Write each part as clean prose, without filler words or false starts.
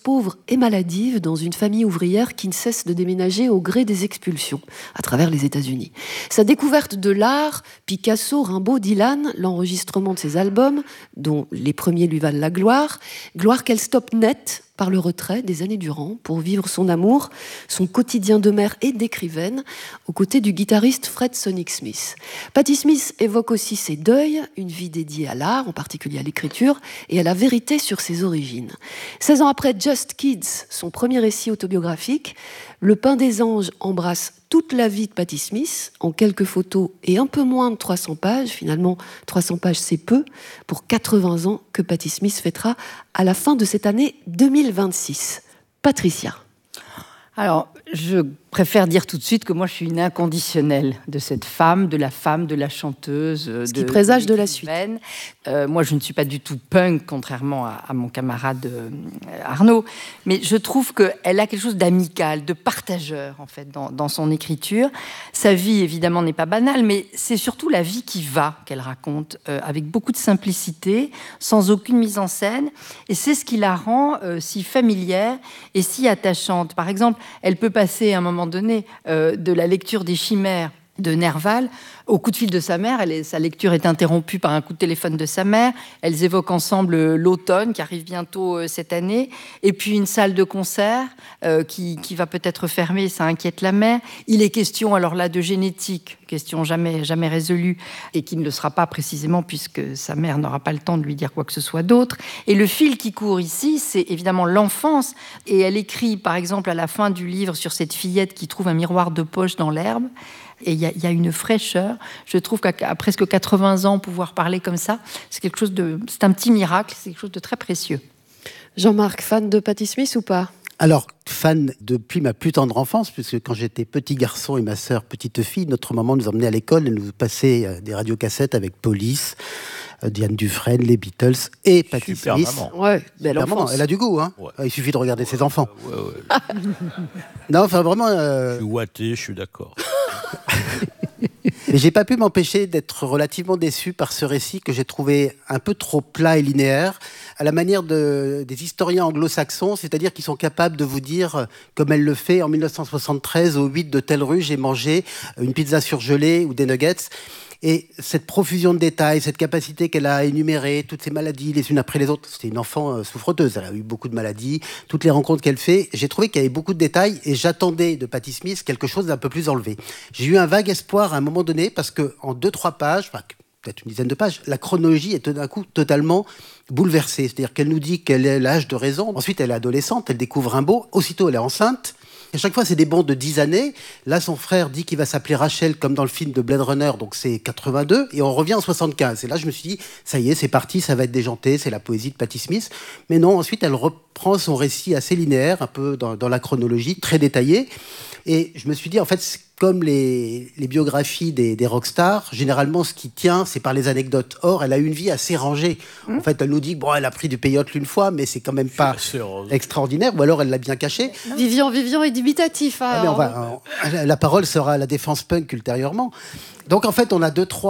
pauvre et maladive dans une famille ouvrière qui ne cesse de déménager au gré des expulsions à travers les États-Unis. Sa découverte de l'art, Picasso, Rimbaud, Dylan, l'enregistrement de ses albums, dont les premiers lui valent la gloire qu'elle stoppe net par le retrait des années durant pour vivre son amour, son quotidien de mère et d'écrivaine, aux côtés du guitariste Fred Sonic Smith. Patti Smith évoque aussi ses deuils, une vie dédiée à l'art, en particulier à l'écriture, et à la vérité sur ses origines. 16 ans après Just Kids, son premier récit autobiographique, Le Pain des Anges embrasse toute la vie de Patti Smith en quelques photos et un peu moins de 300 pages. Finalement, 300 pages, c'est peu pour 80 ans que Patti Smith fêtera à la fin de cette année 2026. Patricia. Alors, je préfère dire tout de suite que moi, je suis une inconditionnelle de cette femme, de la chanteuse. Ce qui présage de la suite. Moi, je ne suis pas du tout punk, contrairement à mon camarade Arnaud, mais je trouve qu'elle a quelque chose d'amical, de partageur, en fait, dans son écriture. Sa vie, évidemment, n'est pas banale, mais c'est surtout la vie qui va qu'elle raconte, avec beaucoup de simplicité, sans aucune mise en scène, et c'est ce qui la rend si familière et si attachante. Par exemple, elle peut passer à un moment donné de la lecture des Chimères de Nerval au coup de fil de sa mère. Sa lecture est interrompue par un coup de téléphone de sa mère. Elles évoquent ensemble l'automne qui arrive bientôt cette année, et puis une salle de concert qui va peut-être fermer, ça inquiète la mère. Il est question alors là de génétique, question jamais résolue, et qui ne le sera pas précisément puisque sa mère n'aura pas le temps de lui dire quoi que ce soit d'autre. Et le fil qui court ici, c'est évidemment l'enfance, et elle écrit par exemple à la fin du livre sur cette fillette qui trouve un miroir de poche dans l'herbe. Et il y a une fraîcheur. Je trouve qu'à presque 80 ans, pouvoir parler comme ça, c'est un petit miracle, c'est quelque chose de très précieux. Jean-Marc, fan de Patti Smith ou pas ? Alors, fan depuis ma plus tendre enfance, puisque quand j'étais petit garçon et ma sœur petite fille, notre maman nous emmenait à l'école et nous passait des radiocassettes avec Police, Diane Dufresne, les Beatles et Patti Smith. Maman. Ouais, belle enfance. Maman, elle a du goût, hein. Ouais. Il suffit de regarder ses enfants. Ouais. Non, enfin vraiment. Je suis ouaté, je suis d'accord. Mais j'ai pas pu m'empêcher d'être relativement déçu par ce récit que j'ai trouvé un peu trop plat et linéaire, à la manière des historiens anglo-saxons, c'est-à-dire qu'ils sont capables de vous dire, comme elle le fait en 1973, au 8 de telle rue, j'ai mangé une pizza surgelée ou des nuggets. Et cette profusion de détails, cette capacité qu'elle a à énumérer toutes ces maladies les unes après les autres. C'était une enfant souffreuse, elle a eu beaucoup de maladies, toutes les rencontres qu'elle fait. J'ai trouvé qu'il y avait beaucoup de détails et j'attendais de Patti Smith quelque chose d'un peu plus enlevé. J'ai eu un vague espoir à un moment donné parce qu'en 2-3 pages, enfin, peut-être une dizaine de pages, la chronologie est tout d'un coup totalement bouleversée. C'est-à-dire qu'elle nous dit qu'elle est l'âge de raison. Ensuite, elle est adolescente, elle découvre Rimbaud. Aussitôt, elle est enceinte. À chaque fois, c'est des bonds de 10 années. Là, son frère dit qu'il va s'appeler Rachel, comme dans le film de Blade Runner, donc c'est 82, et on revient en 75. Et là, je me suis dit, ça y est, c'est parti, ça va être déjanté, c'est la poésie de Patti Smith. Mais non, ensuite, elle reprend son récit assez linéaire, un peu dans la chronologie, très détaillé. Et je me suis dit, en fait, c'est comme les biographies des rockstars, généralement, ce qui tient, c'est par les anecdotes. Or, elle a eu une vie assez rangée. En fait, elle nous dit que elle a pris du peyote une fois, mais c'est quand même pas extraordinaire. Ou alors, elle l'a bien caché. Vivian est dubitatif. Hein, la parole sera la défense punk ultérieurement. Donc, en fait, on a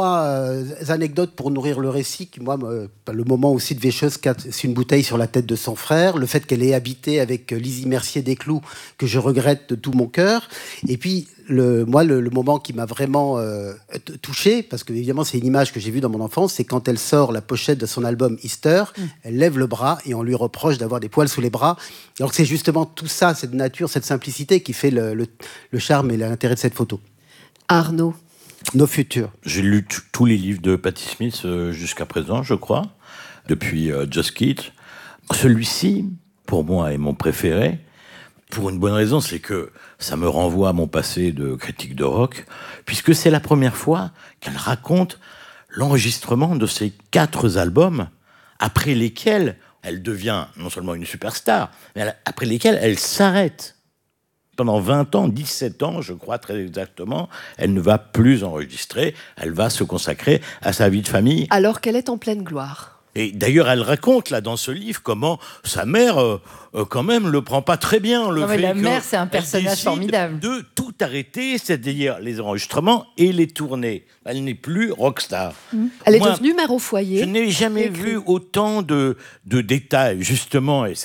2-3 anecdotes pour nourrir le récit. Moi, le moment aussi de Vécheuse casse une bouteille sur la tête de son frère. Le fait qu'elle ait habité avec Lizzie Mercier Desclous, que je regrette de tout mon cœur. Et puis, le moment qui m'a vraiment touché, parce que évidemment c'est une image que j'ai vue dans mon enfance, c'est quand elle sort la pochette de son album Easter, elle lève le bras et on lui reproche d'avoir des poils sous les bras. Alors que c'est justement tout ça, cette nature, cette simplicité qui fait le charme et l'intérêt de cette photo. Arnaud. Nos futurs. J'ai lu tous les livres de Patti Smith jusqu'à présent, je crois, depuis Just Kids. Celui-ci, pour moi, est mon préféré. Pour une bonne raison, c'est que ça me renvoie à mon passé de critique de rock, puisque c'est la première fois qu'elle raconte l'enregistrement de ces 4 albums, après lesquels elle devient non seulement une superstar, mais après lesquels elle s'arrête. Pendant 20 ans, 17 ans, je crois très exactement, elle ne va plus enregistrer, elle va se consacrer à sa vie de famille. Alors qu'elle est en pleine gloire. Et d'ailleurs, elle raconte là dans ce livre comment sa mère, quand même, le prend pas très bien. La mère, c'est un personnage formidable. De tout arrêter, c'est-à-dire les enregistrements et les tournées. Elle n'est plus rockstar. Elle est devenue mère au foyer. Je n'ai jamais vu autant de détails, justement, et c'est ce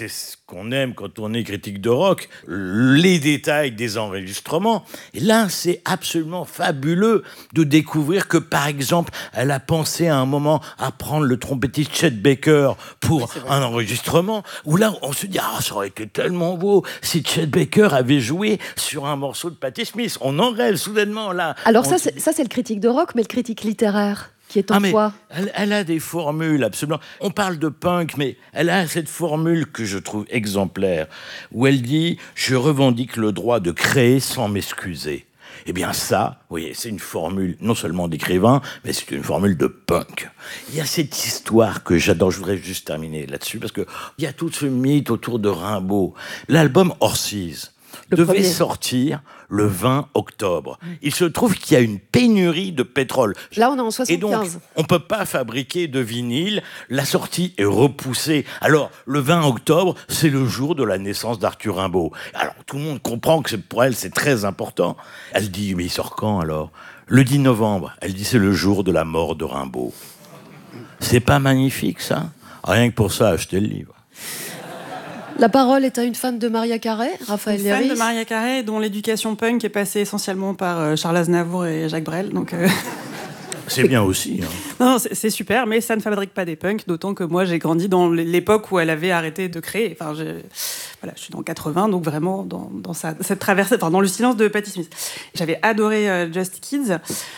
qu'on aime quand on est critique de rock, les détails des enregistrements. Et là, c'est absolument fabuleux de découvrir que, par exemple, elle a pensé à un moment à prendre le trompettiste Chet Baker pour un enregistrement, où là, on se dit, ça aurait été tellement beau si Chet Baker avait joué sur un morceau de Patti Smith. On en rêve soudainement, là. Alors ça, c'est le critique de rock, mais le critique littéraire qui est en toi. Elle a des formules, absolument. On parle de punk, mais elle a cette formule que je trouve exemplaire, où elle dit « Je revendique le droit de créer sans m'excuser ». Eh bien ça, vous voyez, c'est une formule non seulement d'écrivain, mais c'est une formule de punk. Il y a cette histoire que j'adore, je voudrais juste terminer là-dessus, parce qu'il y a tout ce mythe autour de Rimbaud. L'album Horses devait sortir le 20 octobre. Il se trouve qu'il y a une pénurie de pétrole. Là, on est en 75. Et donc, on ne peut pas fabriquer de vinyle. La sortie est repoussée. Alors, le 20 octobre, c'est le jour de la naissance d'Arthur Rimbaud. Alors, tout le monde comprend que pour elle, c'est très important. Elle dit, mais il sort quand, alors ? Le 10 novembre. Elle dit, c'est le jour de la mort de Rimbaud. C'est pas magnifique, ça ? Rien que pour ça, achetez le livre. La parole est à une fan de Maria Carré, Raphaël Léris. Une fan de Maria Carré, dont l'éducation punk est passée essentiellement par Charles Aznavour et Jacques Brel. Donc, C'est bien aussi. Hein. Non, c'est super, mais ça ne fabrique pas des punks, d'autant que moi, j'ai grandi dans l'époque où elle avait arrêté de créer. Enfin, voilà, je suis dans 80, donc vraiment dans cette traversée, enfin, dans le silence de Patti Smith. J'avais adoré Just Kids.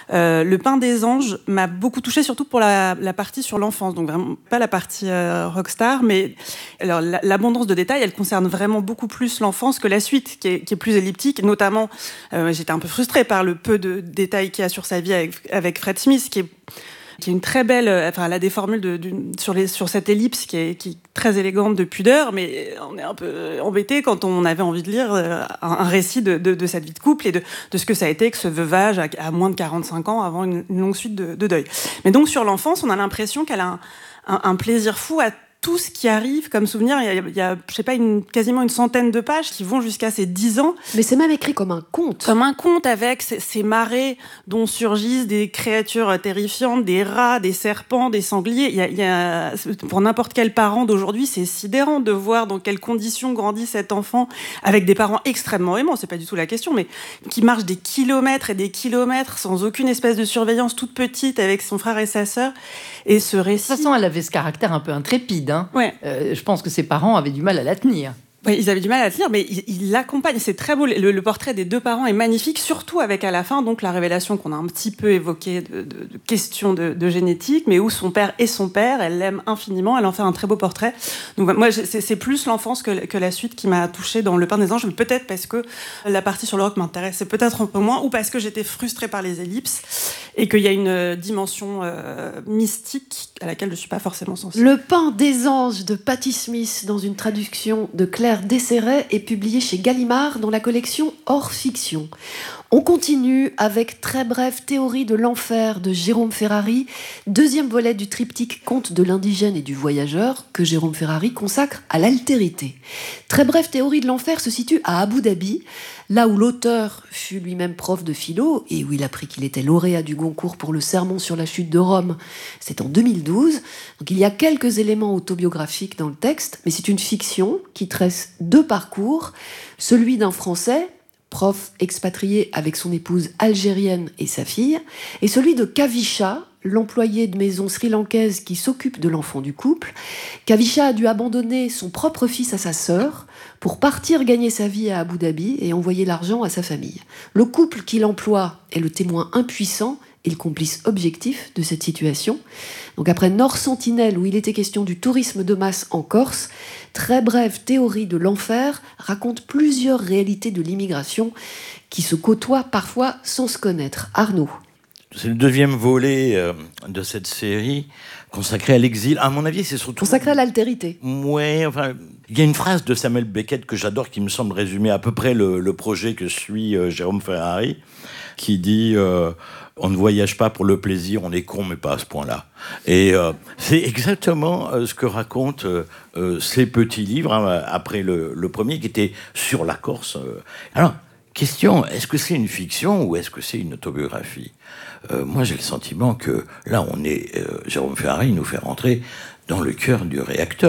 Le Pain des Anges m'a beaucoup touchée, surtout pour la partie sur l'enfance, donc vraiment pas la partie rockstar, mais alors, l'abondance de détails, elle concerne vraiment beaucoup plus l'enfance que la suite, qui est plus elliptique. Notamment, j'étais un peu frustrée par le peu de détails qu'il y a sur sa vie avec Fred Smith, qui est une très belle... Enfin, elle a des formules sur cette ellipse qui est très élégante de pudeur, mais on est un peu embêté quand on avait envie de lire un récit de cette vie de couple et de ce que ça a été que ce veuvage à moins de 45 ans avant une longue suite de deuil. Mais donc, sur l'enfance, on a l'impression qu'elle a un plaisir fou à tout ce qui arrive comme souvenir. Il y a je sais pas, quasiment une centaine de pages qui vont jusqu'à ses 10 ans. Mais c'est même écrit comme un conte. Comme un conte avec ces marées dont surgissent des créatures terrifiantes, des rats, des serpents, des sangliers. Il y a, pour n'importe quel parent d'aujourd'hui, c'est sidérant de voir dans quelles conditions grandit cet enfant avec des parents extrêmement aimants, c'est pas du tout la question, mais qui marchent des kilomètres et des kilomètres sans aucune espèce de surveillance, toute petite avec son frère et sa sœur. Et ce récit... De toute façon, elle avait ce caractère un peu intrépide. Ouais. Je pense que ses parents avaient du mal à la tenir. Oui, ils avaient du mal à tenir, mais ils l'accompagnent. C'est très beau. Le portrait des deux parents est magnifique, surtout avec à la fin donc la révélation qu'on a un petit peu évoquée de questions de génétique, mais où son père est son père. Elle l'aime infiniment. Elle en fait un très beau portrait. Donc moi, c'est plus l'enfance que la suite qui m'a touchée dans Le Pain des Anges. Peut-être parce que la partie sur le rock m'intéressait peut-être un peu moins, ou parce que j'étais frustrée par les ellipses et qu'il y a une dimension mystique à laquelle je suis pas forcément sensible. Le Pain des Anges de Patti Smith, dans une traduction de Claire Desserret, est publié chez Gallimard dans la collection Hors Fiction. On continue avec Très brève théorie de l'enfer de Jérôme Ferrari, deuxième volet du triptyque Conte de l'indigène et du voyageur que Jérôme Ferrari consacre à l'altérité. Très brève théorie de l'enfer se situe à Abu Dhabi, là où l'auteur fut lui-même prof de philo et où il apprit qu'il était lauréat du Goncourt pour le Sermon sur la chute de Rome. C'est en 2012. Donc il y a quelques éléments autobiographiques dans le texte, mais c'est une fiction qui tresse deux parcours, celui d'un Français, prof expatrié avec son épouse algérienne et sa fille, et celui de Kavisha, l'employé de maison sri-lankaise qui s'occupe de l'enfant du couple. Kavisha a dû abandonner son propre fils à sa sœur pour partir gagner sa vie à Abu Dhabi et envoyer l'argent à sa famille. Le couple qu'il emploie est le témoin impuissant et le complice objectif de cette situation. Donc après Nord Sentinelle, où il était question du tourisme de masse en Corse, Très brève théorie de l'enfer raconte plusieurs réalités de l'immigration qui se côtoient parfois sans se connaître. Arnaud. C'est le deuxième volet de cette série consacré à l'exil. À mon avis, c'est surtout... Consacré à l'altérité. Ouais, enfin... Il y a une phrase de Samuel Beckett que j'adore, qui me semble résumer à peu près le projet que suit Jérôme Ferrari, qui dit on ne voyage pas pour le plaisir, on est con, mais pas à ce point-là. Et c'est exactement ce que racontent ces petits livres, hein, après le premier, qui était sur la Corse. Alors, question, est-ce que c'est une fiction ou est-ce que c'est une autobiographie ? Moi, j'ai le sentiment que là, Jérôme Ferrari nous fait rentrer dans le cœur du réacteur.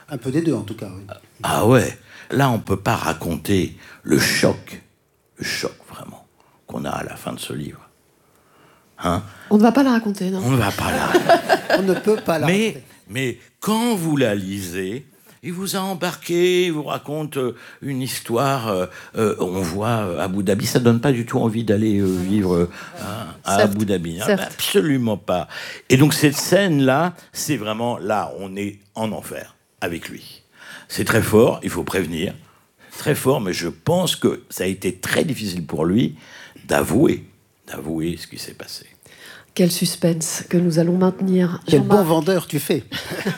Un peu des deux, en tout cas. Oui. Ah ouais, là, on ne peut pas raconter le choc vraiment, qu'on a à la fin de ce livre. Hein? On ne va pas la raconter, non? On ne va pas la raconter. On ne peut pas la raconter. Mais quand vous la lisez, il vous a embarqué, il vous raconte une histoire. On voit Abu Dhabi, ça donne pas du tout envie d'aller vivre à Abu Dhabi. Hein, absolument pas. Et donc cette scène-là, c'est vraiment là, on est en enfer avec lui. C'est très fort, il faut prévenir. Très fort, mais je pense que ça a été très difficile pour lui d'avouer ce qui s'est passé. Quel suspense que nous allons maintenir. Quel bon vendeur tu fais.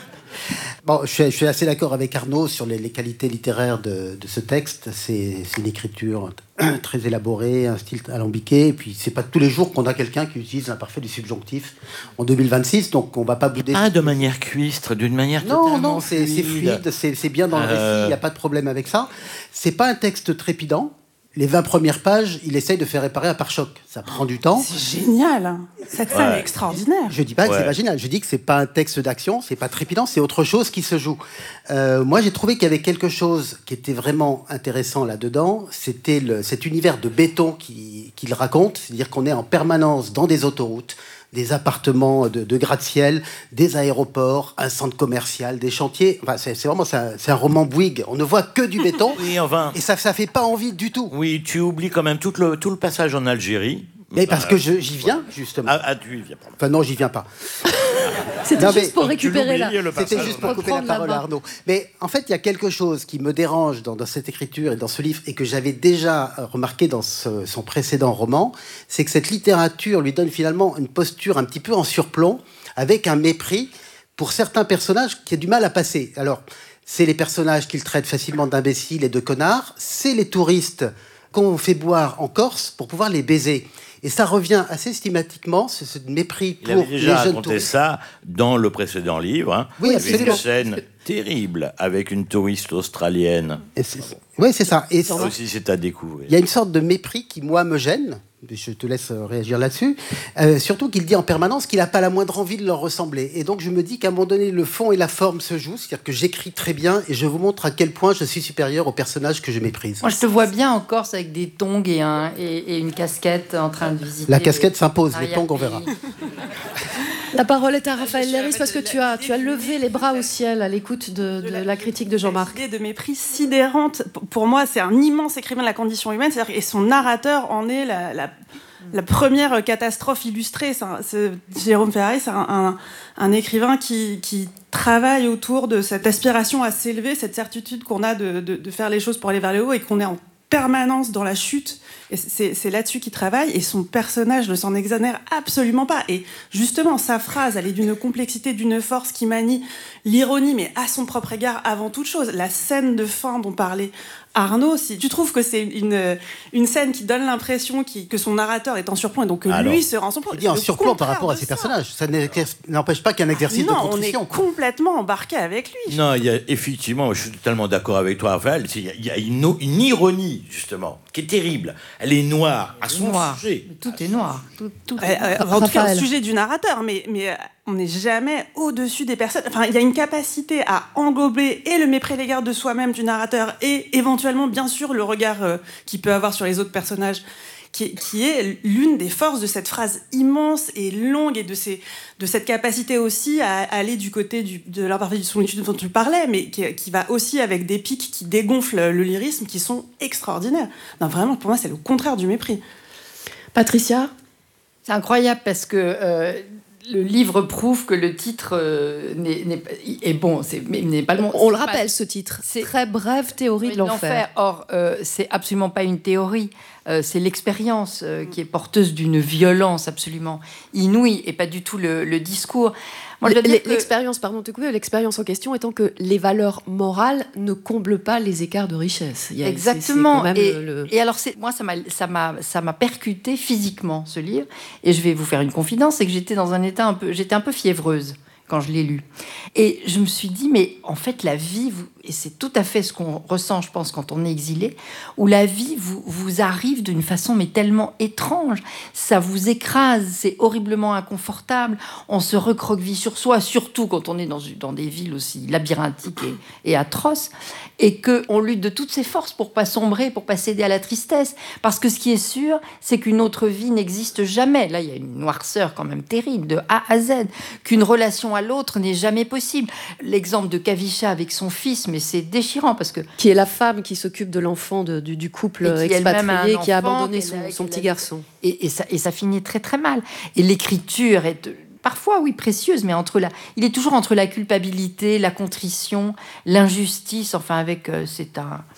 Bon, je suis assez d'accord avec Arnaud sur les qualités littéraires de ce texte. C'est une écriture très élaborée, un style alambiqué. Et puis, c'est pas tous les jours qu'on a quelqu'un qui utilise l'imparfait du subjonctif en 2026. Donc, on va pas bouder. Pas de manière cuistre, d'une manière non, c'est fluide, c'est bien dans le récit. Il n'y a pas de problème avec ça. C'est pas un texte trépidant. Les 20 premières pages, il essaye de faire réparer un pare-choc. Ça prend du temps. C'est génial. Cette scène est extraordinaire. Je dis pas que c'est pas génial. Je dis que c'est pas un texte d'action, c'est pas trépidant, c'est autre chose qui se joue. Moi, j'ai trouvé qu'il y avait quelque chose qui était vraiment intéressant là-dedans. C'était cet univers de béton qu'il raconte. C'est-à-dire qu'on est en permanence dans des autoroutes, des appartements de gratte-ciel, des aéroports, un centre commercial, des chantiers. Enfin, c'est vraiment c'est un roman Bouygues. On ne voit que du béton. Oui, enfin. Et ça fait pas envie du tout. Oui, tu oublies quand même tout le passage en Algérie. Mais parce que j'y viens, justement. Tu y viens, pardon. Enfin, non, j'y viens pas. C'était juste pour récupérer C'était juste pour couper la parole à Arnaud. Mais en fait, il y a quelque chose qui me dérange dans cette écriture et dans ce livre, et que j'avais déjà remarqué dans son précédent roman, c'est que cette littérature lui donne finalement une posture un petit peu en surplomb, avec un mépris pour certains personnages qui a du mal à passer. Alors, c'est les personnages qu'il traite facilement d'imbéciles et de connards, c'est les touristes qu'on fait boire en Corse pour pouvoir les baiser. Et ça revient assez systématiquement, ce mépris pour les jeunes touristes. Il avait déjà raconté ça dans le précédent livre. Hein. Oui, absolument. Une scène terrible avec une touriste australienne. Oui, c'est ça. Et ça aussi, c'est à découvrir. Il y a une sorte de mépris qui, moi, me gêne. Je te laisse réagir là-dessus. Surtout qu'il dit en permanence qu'il n'a pas la moindre envie de leur ressembler. Et donc, je me dis qu'à un moment donné, le fond et la forme se jouent. C'est-à-dire que j'écris très bien et je vous montre à quel point je suis supérieur au personnage que je méprise. Moi, je te vois bien en Corse avec des tongs et une casquette en train de visiter. La casquette s'impose, les tongs, on verra. La parole est à Raphaël Léris parce que tu as levé les bras au ciel à l'écoute de la critique de Jean-Marc. L'idée de mépris sidérante. Pour moi, c'est un immense écrivain de la condition humaine. Et son narrateur en est la première catastrophe illustrée. Jérôme Ferrari, c'est un écrivain qui travaille autour de cette aspiration à s'élever, cette certitude qu'on a de faire les choses pour aller vers le haut et qu'on est en permanence dans la chute. Et c'est là-dessus qu'il travaille, et son personnage ne s'en exonère absolument pas. Et justement, sa phrase, elle est d'une complexité, d'une force qui manie l'ironie, mais à son propre égard avant toute chose. La scène de fin dont parlait Arnaud, si tu trouves que c'est une scène qui donne l'impression que son narrateur est en surplomb et donc que lui se rend en surplomb. Il dit en surplomb par rapport à ses personnages. Ça n'empêche pas qu'un exercice de contrition. On est complètement embarqué avec lui. Non, il y a effectivement, je suis totalement d'accord avec toi, Raphaël, il y a une ironie, justement, qui est terrible. Elle est noire, à son sujet. Tout est noir. En tout cas, au sujet du narrateur, mais on n'est jamais au-dessus des personnes. Enfin, il y a une capacité à englober et le mépris à l'égard de soi-même du narrateur et éventuellement, bien sûr, le regard qu'il peut avoir sur les autres personnages, qui est l'une des forces de cette phrase immense et longue et de cette capacité aussi à aller du côté de l'imparfait du solitude dont tu parlais, mais qui va aussi avec des pics qui dégonflent le lyrisme, qui sont extraordinaires. Non, vraiment, pour moi, c'est le contraire du mépris. Patricia ? C'est incroyable parce que le livre prouve que le titre est bon, mais n'est pas le bon. On le rappelle, ce titre. C'est Très brève théorie de l'enfer. Or, c'est absolument pas une théorie. C'est l'expérience qui est porteuse d'une violence absolument inouïe et pas du tout le discours. Moi, l'expérience, pardon de te couper, l'expérience en question étant que les valeurs morales ne comblent pas les écarts de richesse. Exactement. Et alors, moi, ça m'a percuté physiquement, ce livre. Et je vais vous faire une confidence, c'est que j'étais dans un état j'étais un peu fiévreuse quand je l'ai lu. Et je me suis dit, mais en fait, la vie et c'est tout à fait ce qu'on ressent, je pense, quand on est exilé, où la vie vous arrive d'une façon mais tellement étrange, ça vous écrase, c'est horriblement inconfortable, on se recroqueville sur soi, surtout quand on est dans des villes aussi labyrinthiques et atroces, et qu'on lutte de toutes ses forces pour pas sombrer, pour pas céder à la tristesse, parce que ce qui est sûr, c'est qu'une autre vie n'existe jamais. Là, il y a une noirceur quand même terrible, de A à Z, qu'une relation à l'autre n'est jamais possible. L'exemple de Kavisha avec son fils, mais c'est déchirant, parce que... Qui est la femme qui s'occupe de l'enfant du couple expatrié qui a abandonné son petit garçon. Et ça finit très très mal. Et l'écriture est... Parfois, oui, précieuse, mais il est toujours entre la culpabilité, la contrition, l'injustice. Enfin, avec je sais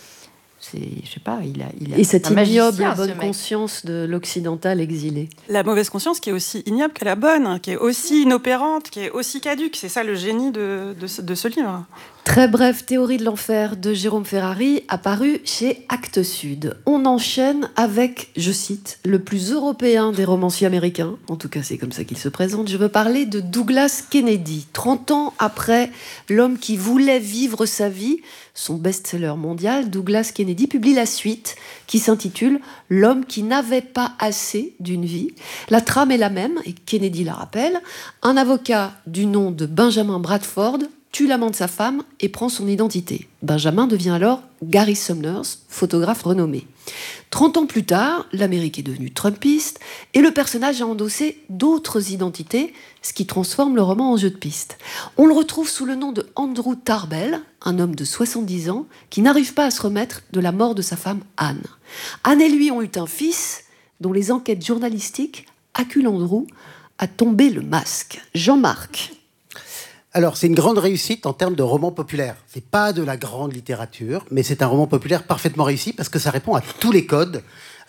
pas, il a et cette ignoble magicien, bonne conscience de l'occidental exilé. La mauvaise conscience qui est aussi ignoble que la bonne, qui est aussi inopérante, qui est aussi caduque. C'est ça le génie de ce livre. Très brève théorie de l'enfer de Jérôme Ferrari, apparu chez Actes Sud. On enchaîne avec, je cite, le plus européen des romanciers américains. En tout cas, c'est comme ça qu'il se présente. Je veux parler de Douglas Kennedy. 30 ans après L'homme qui voulait vivre sa vie, son best-seller mondial, Douglas Kennedy publie la suite qui s'intitule L'homme qui n'avait pas assez d'une vie. La trame est la même, et Kennedy la rappelle. Un avocat du nom de Benjamin Bradford tue l'amant de sa femme et prend son identité. Benjamin devient alors Gary Summers, photographe renommé. 30 ans plus tard, l'Amérique est devenue trumpiste et le personnage a endossé d'autres identités, ce qui transforme le roman en jeu de piste. On le retrouve sous le nom de Andrew Tarbell, un homme de 70 ans qui n'arrive pas à se remettre de la mort de sa femme Anne. Anne et lui ont eu un fils dont les enquêtes journalistiques acculent Andrew à tomber le masque. Jean-Marc. Alors, c'est une grande réussite en termes de roman populaire. C'est pas de la grande littérature, mais c'est un roman populaire parfaitement réussi parce que ça répond à tous les codes.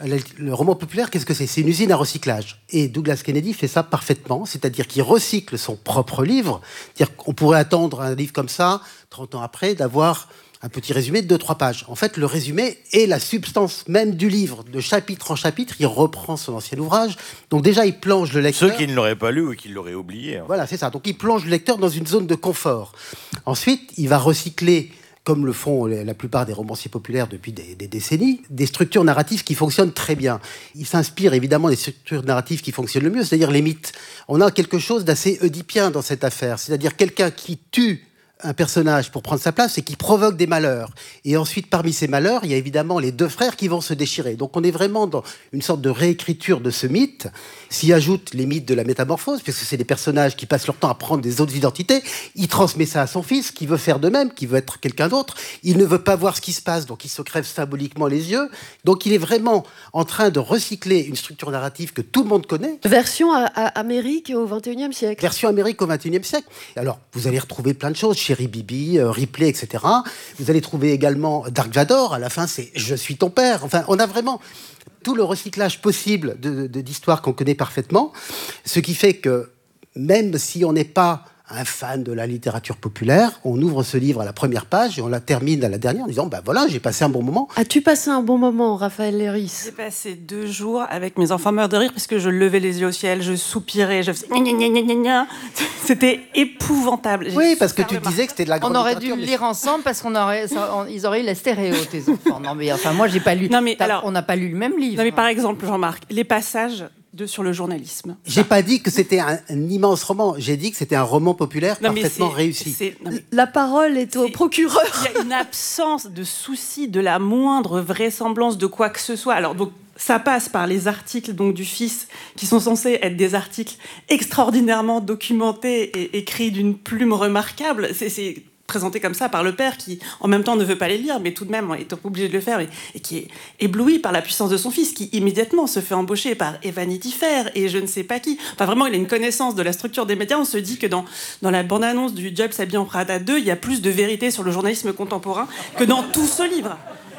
Le roman populaire, qu'est-ce que c'est ? C'est une usine à recyclage. Et Douglas Kennedy fait ça parfaitement, c'est-à-dire qu'il recycle son propre livre. C'est-à-dire qu'on pourrait attendre un livre comme ça, 30 ans après, d'avoir un petit résumé de 2-3 pages. En fait, le résumé est la substance même du livre. De chapitre en chapitre, il reprend son ancien ouvrage. Donc déjà, il plonge le lecteur... Ceux qui ne l'auraient pas lu ou qui l'auraient oublié. Hein. Voilà, c'est ça. Donc il plonge le lecteur dans une zone de confort. Ensuite, il va recycler, comme le font la plupart des romanciers populaires depuis des décennies, des structures narratives qui fonctionnent très bien. Il s'inspire évidemment des structures narratives qui fonctionnent le mieux, c'est-à-dire les mythes. On a quelque chose d'assez oedipien dans cette affaire, c'est-à-dire quelqu'un qui tue un personnage pour prendre sa place et qui provoque des malheurs. Et ensuite, parmi ces malheurs, il y a évidemment les deux frères qui vont se déchirer. Donc on est vraiment dans une sorte de réécriture de ce mythe. S'y ajoutent les mythes de la métamorphose, puisque c'est des personnages qui passent leur temps à prendre des autres identités. Il transmet ça à son fils, qui veut faire de même, qui veut être quelqu'un d'autre. Il ne veut pas voir ce qui se passe, donc il se crève symboliquement les yeux. Donc il est vraiment en train de recycler une structure narrative que tout le monde connaît. Version Amérique au XXIe siècle. Version Amérique au XXIe siècle. Alors, vous allez retrouver plein de choses. Cherry Bibi, Ripley, etc. Vous allez trouver également Dark Vador. À la fin, c'est « Je suis ton père ». Enfin, on a vraiment tout le recyclage possible d'histoires qu'on connaît parfaitement. Ce qui fait que, même si on n'est pas un fan de la littérature populaire, on ouvre ce livre à la première page et on la termine à la dernière en disant « Ben voilà, j'ai passé un bon moment ». As-tu passé un bon moment, Raphaël Léris ? J'ai passé 2 jours avec mes enfants morts de rire parce que je levais les yeux au ciel, je soupirais, je faisais gna gna gna gna gna. C'était épouvantable. Oui, parce que tu disais que c'était de la grande littérature. On aurait littérature. dû le lire ensemble parce ils auraient eu la stéréo, tes enfants. Non mais enfin, moi j'ai pas lu. Non, mais alors, on n'a pas lu le même livre. Non mais par exemple, Jean-Marc, les passages sur le journalisme. J'ai pas dit que c'était un immense roman. J'ai dit que c'était un roman populaire parfaitement réussi. La parole est au procureur. Il y a une absence de souci de la moindre vraisemblance de quoi que ce soit. Alors donc ça passe par les articles donc du fils qui sont censés être des articles extraordinairement documentés et écrits d'une plume remarquable. C'est présenté comme ça par le père qui, en même temps, ne veut pas les lire, mais tout de même est obligé de le faire et qui est ébloui par la puissance de son fils, qui immédiatement se fait embaucher par Vanity Fair et je ne sais pas qui. Enfin, vraiment, il a une connaissance de la structure des médias. On se dit que dans la bande-annonce du Job s'habille en Prada 2, il y a plus de vérité sur le journalisme contemporain que dans tout ce livre.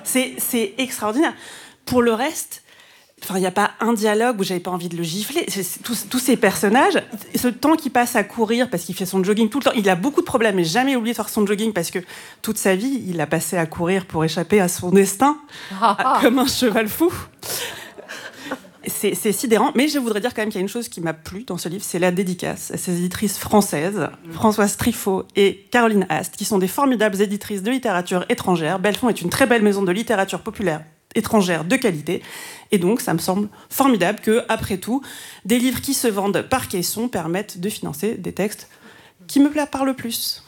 C'est extraordinaire. Pour le reste... Enfin, il n'y a pas un dialogue où j'avais pas envie de le gifler. Tous ces personnages, ce temps qu'il passe à courir parce qu'il fait son jogging tout le temps, il a beaucoup de problèmes, mais jamais oublié de faire son jogging parce que toute sa vie, il a passé à courir pour échapper à son destin, comme un cheval fou. C'est sidérant, mais je voudrais dire quand même qu'il y a une chose qui m'a plu dans ce livre, c'est la dédicace à ces éditrices françaises, Françoise Triffaut et Caroline Ast, qui sont des formidables éditrices de littérature étrangère. Belfond est une très belle maison de littérature populaire étrangère de qualité, et donc ça me semble formidable que, après tout, des livres qui se vendent par caisson permettent de financer des textes qui me parlent plus.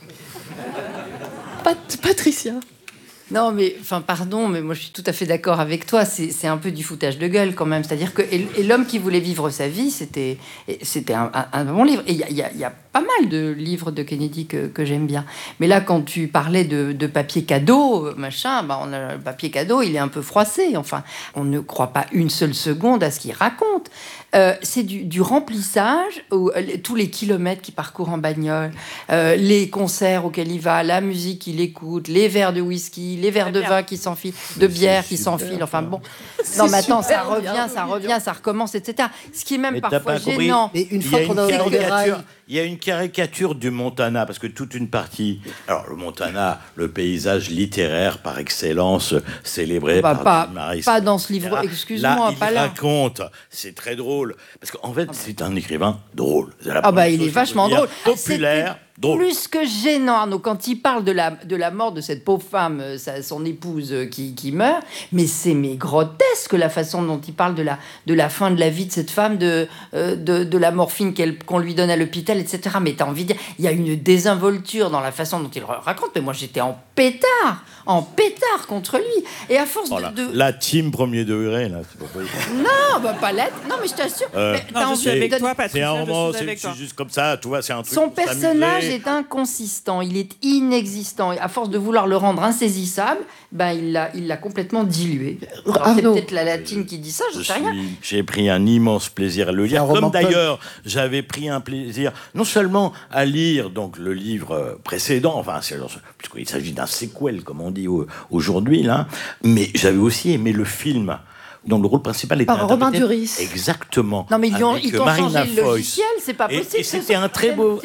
Patricia. Non, mais pardon, mais moi je suis tout à fait d'accord avec toi. C'est un peu du foutage de gueule quand même. C'est-à-dire que et l'homme qui voulait vivre sa vie, c'était un bon livre. Et il y a pas mal de livres de Kennedy que j'aime bien. Mais là, quand tu parlais de papier cadeau, machin, le papier cadeau, il est un peu froissé. Enfin, on ne croit pas une seule seconde à ce qu'il raconte. C'est du remplissage, tous les kilomètres qu'il parcourt en bagnole, les concerts auxquels il va, la musique qu'il écoute, les verres de whisky, les verres de vin qui s'enfilent, de bière qui s'enfilent. Enfin bon. Non, mais attends, ça revient, ça recommence, etc. Ce qui est même parfois gênant. Et une fois qu'on a il y a une caricature du Montana, parce que toute une partie... Alors, le Montana, le paysage littéraire par excellence, célébré par Marie. Pas dans ce livre, excuse-moi, là, pas là. Il raconte, c'est très drôle, parce qu'en fait, c'est un écrivain drôle. Il est vachement drôle. Populaire, drôle. Plus que gênant, Arnaud, quand il parle de la mort de cette pauvre femme, son épouse qui meurt, mais c'est grotesque la façon dont il parle de la fin de la vie de cette femme, de la morphine qu'on lui donne à l'hôpital, etc. Mais t'as envie de dire, il y a une désinvolture dans la façon dont il raconte, mais moi j'étais en pétard contre lui. Et à force La team premier degré, là, c'est pas possible. Non, pas là. Non, mais je t'assure. Je suis avec toi, Patricia. C'est un roman, c'est juste comme ça, tu vois, c'est un truc. Son personnage est inconsistant, il est inexistant. Et à force de vouloir le rendre insaisissable, il l'a complètement dilué. Alors, c'est peut-être la latine qui dit ça, je sais rien. J'ai pris un immense plaisir à le lire. Comme d'ailleurs, j'avais pris un plaisir non seulement à lire donc le livre précédent, puisqu'il s'agit d'un sequel, comme on dit aujourd'hui, là, mais j'avais aussi aimé le film dont le rôle principal était par Romain Duris. Exactement. Non, mais ils t'ont changé le logiciel, c'est pas possible. Et c'était un très beau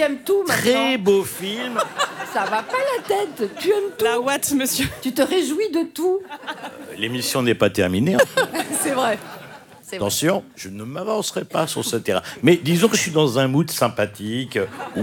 film. Ça va pas la tête. Tu aimes tout. La what, monsieur? Tu te réjouis de tout. L'émission n'est pas terminée. C'est vrai. Attention, je ne m'avancerai pas sur ce terrain. Mais disons que je suis dans un mood sympathique,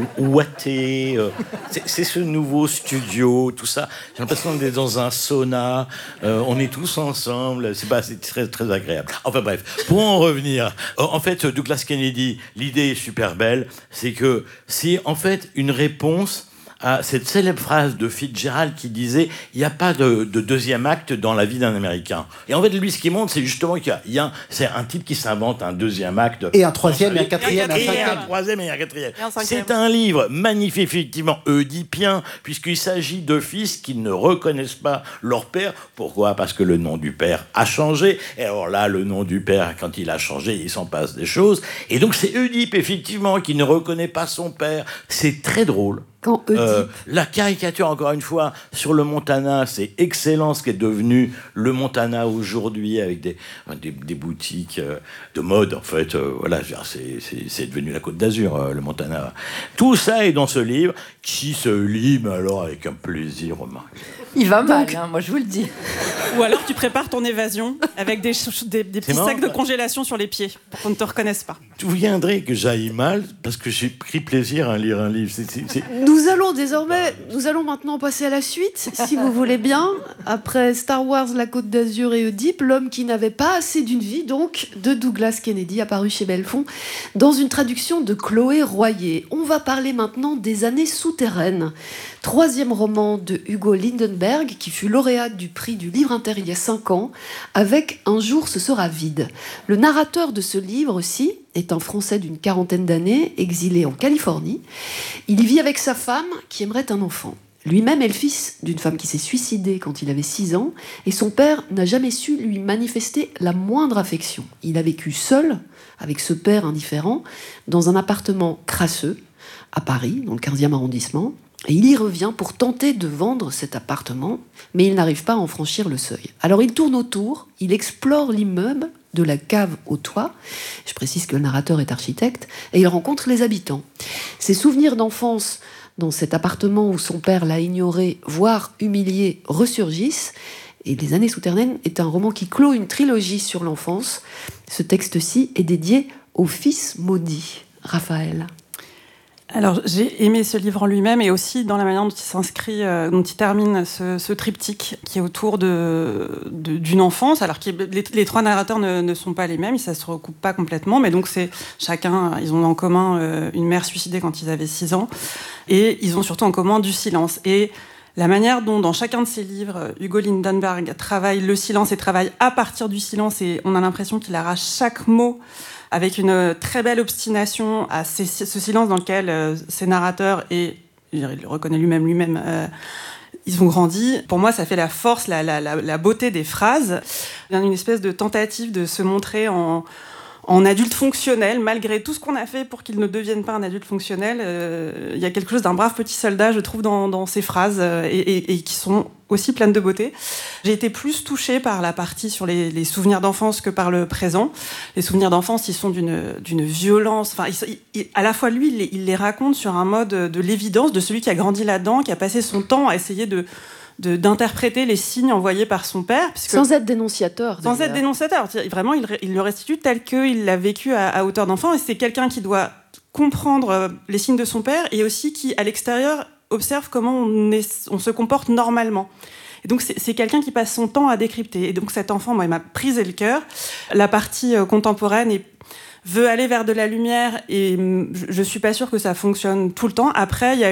ouaté. C'est ce nouveau studio, tout ça. J'ai l'impression d'être dans un sauna. On est tous ensemble. C'est très, très agréable. Enfin bref, pour en revenir. En fait, Douglas Kennedy, l'idée est super belle. C'est que c'est en fait une réponse à cette célèbre phrase de Fitzgerald qui disait « Il n'y a pas de deuxième acte dans la vie d'un Américain ». Et en fait, lui, ce qu'il montre, c'est justement c'est un type qui s'invente un deuxième acte. Et un troisième, et un quatrième, et un troisième, et un quatrième. C'est un livre magnifique, effectivement, oedipien, puisqu'il s'agit de fils qui ne reconnaissent pas leur père. Pourquoi ? Parce que le nom du père a changé. Et alors là, le nom du père, quand il a changé, il s'en passe des choses. Et donc, c'est Oedipe, effectivement, qui ne reconnaît pas son père. C'est très drôle. La caricature, encore une fois, sur le Montana, c'est excellent ce qui est devenu le Montana aujourd'hui, avec des boutiques de mode, en fait. Voilà, c'est devenu la Côte d'Azur, le Montana. Tout ça est dans ce livre, qui se lit, mais alors avec un plaisir remarquable. Il va mal, moi je vous le dis. Ou alors tu prépares ton évasion avec des petits sacs de congélation sur les pieds, pour qu'on ne te reconnaisse pas. Vous viendrez que j'aille mal, parce que j'ai pris plaisir à lire un livre. Nous allons maintenant passer à la suite, si vous voulez bien. Après Star Wars, la Côte d'Azur et Oedipe, l'homme qui n'avait pas assez d'une vie, donc, de Douglas Kennedy, apparu chez Belfond, dans une traduction de Chloé Royer. On va parler maintenant des années souterraines. 3e roman de Hugo Lindenberg, qui fut lauréat du prix du livre inter il y a 5 ans, avec Un jour ce sera vide. Le narrateur de ce livre aussi est un Français d'une 40aine d'années, exilé en Californie. Il y vit avec sa femme qui aimerait un enfant. Lui-même est le fils d'une femme qui s'est suicidée quand il avait 6 ans, et son père n'a jamais su lui manifester la moindre affection. Il a vécu seul, avec ce père indifférent, dans un appartement crasseux, à Paris, dans le 15e arrondissement. Et il y revient pour tenter de vendre cet appartement, mais il n'arrive pas à en franchir le seuil. Alors il tourne autour, il explore l'immeuble, de la cave au toit. Je précise que le narrateur est architecte, et il rencontre les habitants. Ses souvenirs d'enfance dans cet appartement où son père l'a ignoré, voire humilié, ressurgissent. Et Les années souterraines est un roman qui clôt une trilogie sur l'enfance. Ce texte-ci est dédié au fils maudit. Raphaël. Alors, j'ai aimé ce livre en lui-même et aussi dans la manière dont il s'inscrit, dont il termine ce triptyque qui est autour d'une enfance. Alors que les trois narrateurs ne sont pas les mêmes, ça ne se recoupe pas complètement, mais donc ils ont en commun une mère suicidée quand ils avaient 6 ans et ils ont surtout en commun du silence. Et la manière dont, dans chacun de ses livres, Hugo Lindenberg travaille le silence et travaille à partir du silence, et on a l'impression qu'il arrache chaque mot avec une très belle obstination à ce silence dans lequel ces narrateurs, et il le reconnaît lui-même, ils ont grandi. Pour moi, ça fait la force, la beauté des phrases. Il y a une espèce de tentative de se montrer en adulte fonctionnel, malgré tout ce qu'on a fait pour qu'il ne devienne pas un adulte fonctionnel. Il y a quelque chose d'un brave petit soldat, je trouve, dans ces phrases, et qui sont aussi pleines de beauté. J'ai été plus touchée par la partie sur les souvenirs d'enfance que par le présent. Les souvenirs d'enfance, ils sont d'une violence. Enfin, à la fois, lui, il les raconte sur un mode de l'évidence de celui qui a grandi là-dedans, qui a passé son temps à essayer d'interpréter les signes envoyés par son père. Sans être dénonciateur. Sans être dénonciateur. Vraiment, il le restitue tel qu'il l'a vécu à hauteur d'enfant. Et c'est quelqu'un qui doit comprendre les signes de son père et aussi qui, à l'extérieur, observe comment on se comporte normalement. Et donc, c'est quelqu'un qui passe son temps à décrypter. Et donc, cet enfant, moi, il m'a brisé le cœur. La partie contemporaine veut aller vers de la lumière et je suis pas sûre que ça fonctionne tout le temps. Après, il y a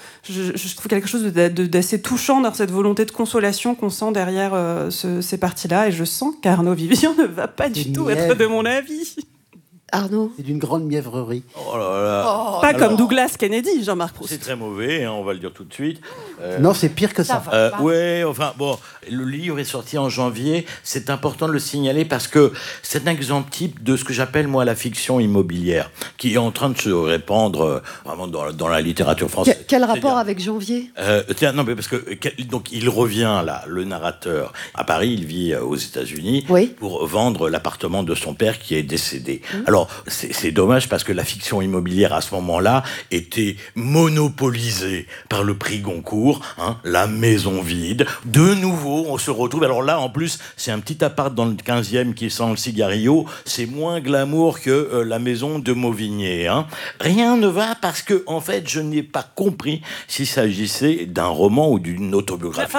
je trouve quelque chose d'assez touchant dans cette volonté de consolation qu'on sent derrière ces parties-là, et je sens qu'Arnaud Vivien ne va pas du tout être de mon avis. Arnaud. C'est d'une grande mièvrerie. Oh là là. Pas comme Douglas Kennedy, Jean-Marc Proust. C'est très mauvais, hein, on va le dire tout de suite. Non, c'est pire que ça. Ouais, enfin, bon, le livre est sorti en janvier. C'est important de le signaler parce que c'est un exemple type de ce que j'appelle, moi, la fiction immobilière, qui est en train de se répandre vraiment dans la littérature française. Quel rapport avec janvier ? Tiens, non, mais parce que donc il revient là, le narrateur, à Paris, il vit aux États-Unis, pour vendre l'appartement de son père qui est décédé. Alors, c'est dommage parce que la fiction immobilière à ce moment-là était monopolisée par le prix Goncourt, hein, la maison vide. De nouveau, on se retrouve. Alors là, en plus, c'est un petit appart dans le 15e qui sent le cigarillo. C'est moins glamour que la maison de Mauvigné. Hein. Rien ne va parce que, en fait, je n'ai pas compris s'il s'agissait d'un roman ou d'une autobiographie.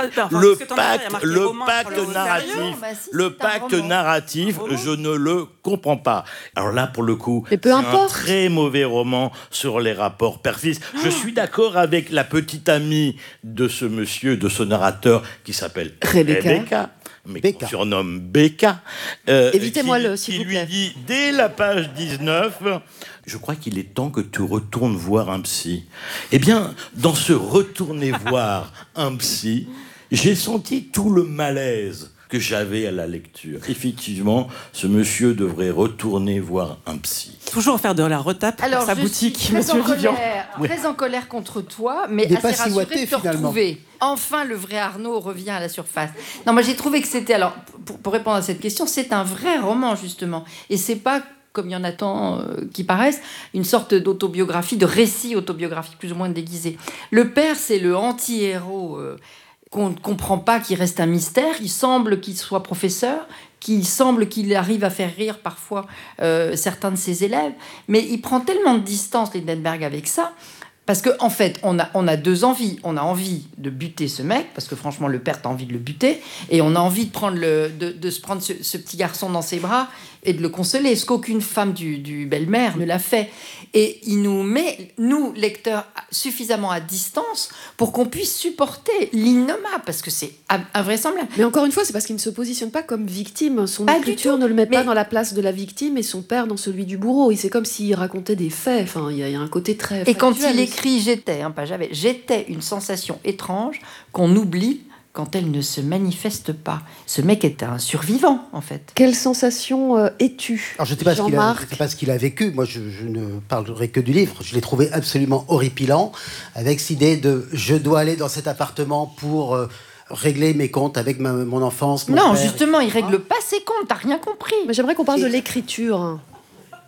Le pacte narratif, je ne le comprends pas. Alors là, pour le coup, c'est un très mauvais roman sur les rapports père-fils. Je suis d'accord avec la petite amie de ce monsieur, de ce narrateur, qui s'appelle Rebecca, mais qu'on surnomme Becca. Évitez-moi-le, s'il vous plaît. Qui lui dit, dès la page 19... Je crois qu'il est temps que tu retournes voir un psy. Eh bien, dans ce retourner voir un psy, j'ai senti tout le malaise que j'avais à la lecture. Effectivement, ce monsieur devrait retourner voir un psy. Toujours faire de la retape pour sa boutique, monsieur Vivien. Très en colère contre toi, mais assez rassurée de te retrouver. Enfin, le vrai Arnaud revient à la surface. Non, moi j'ai trouvé que c'était... Alors, pour répondre à cette question, c'est un vrai roman, justement. Et c'est pas, comme il y en a tant qui paraissent, une sorte d'autobiographie, de récit autobiographique plus ou moins déguisé. Le père, c'est le anti-héros... qu'on ne comprend pas, qui reste un mystère. Il semble qu'il soit professeur, qu'il semble qu'il arrive à faire rire parfois certains de ses élèves, mais il prend tellement de distance, Lindenberg, avec ça, parce qu'en fait, on a deux envies. On a envie de buter ce mec, parce que franchement, le père a envie de le buter, et on a envie de prendre de se prendre ce petit garçon dans ses bras et de le consoler, ce qu'aucune femme du belle-mère ne l'a fait. Et il nous met, nous, lecteurs, suffisamment à distance pour qu'on puisse supporter l'innommable, parce que c'est invraisemblable. Mais encore une fois, c'est parce qu'il ne se positionne pas comme victime. Son écriture ne le met pas dans la place de la victime et son père dans celui du bourreau. Et c'est comme s'il racontait des faits. Enfin, il y a un côté très factuel. Et quand il écrit « j'étais », pas j'avais, « j'étais une sensation étrange qu'on oublie quand elle ne se manifeste pas ». Ce mec est un survivant, en fait. Quelle sensation es-tu, Alors, je ne sais pas ce qu'il a vécu. Moi, je ne parlerai que du livre. Je l'ai trouvé absolument horripilant, avec cette idée de « je dois aller dans cet appartement pour régler mes comptes avec mon enfance, mon Non, père, justement, etc. » il règle pas ses comptes, t'as rien compris. Mais j'aimerais qu'on parle de l'écriture.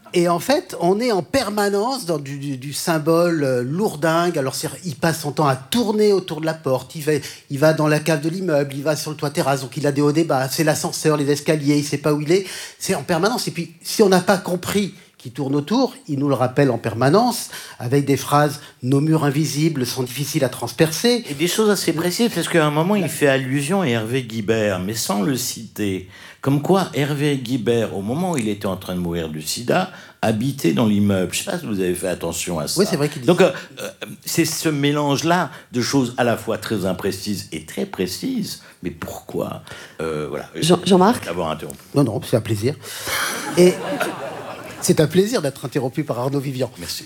Et en fait, on est en permanence dans du symbole lourdingue. Alors, il passe son temps à tourner autour de la porte. Il va dans la cave de l'immeuble, il va sur le toit terrasse. Donc, il a des hauts, des bas. C'est l'ascenseur, les escaliers, il ne sait pas où il est. C'est en permanence. Et puis, si on n'a pas compris qu'il tourne autour, il nous le rappelle en permanence, avec des phrases « Nos murs invisibles sont difficiles à transpercer ». Et des choses assez précises, parce qu'à un moment, il fait allusion à Hervé Guibert, mais sans le citer. Comme quoi, Hervé Guibert, au moment où il était en train de mourir du sida, habitait dans l'immeuble. Je ne sais pas si vous avez fait attention à ça. Oui, c'est vrai qu'il dit. Donc, c'est ce mélange-là de choses à la fois très imprécises et très précises. Mais pourquoi voilà. Jean-Marc ? D'avoir interrompu. Non, c'est un plaisir. Et c'est un plaisir d'être interrompu par Arnaud Vivian. Merci.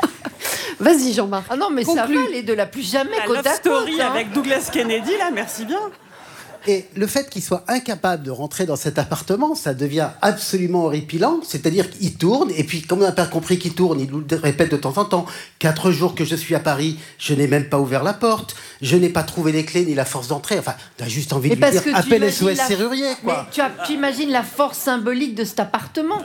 Vas-y, Jean-Marc. Ah non, mais ça va, les deux, la plus jamais La côte love à story côte, hein. avec Douglas Kennedy, là, merci bien. Et le fait qu'il soit incapable de rentrer dans cet appartement, ça devient absolument horripilant. C'est-à-dire qu'il tourne, et puis comme on n'a pas compris qu'il tourne, il nous le répète de temps en temps. 4 jours que je suis à Paris, je n'ai même pas ouvert la porte, je n'ai pas trouvé les clés ni la force d'entrer. Enfin, t'as juste envie de lui dire, appelle SOS Serrurier, quoi. Mais tu imagines la force symbolique de cet appartement.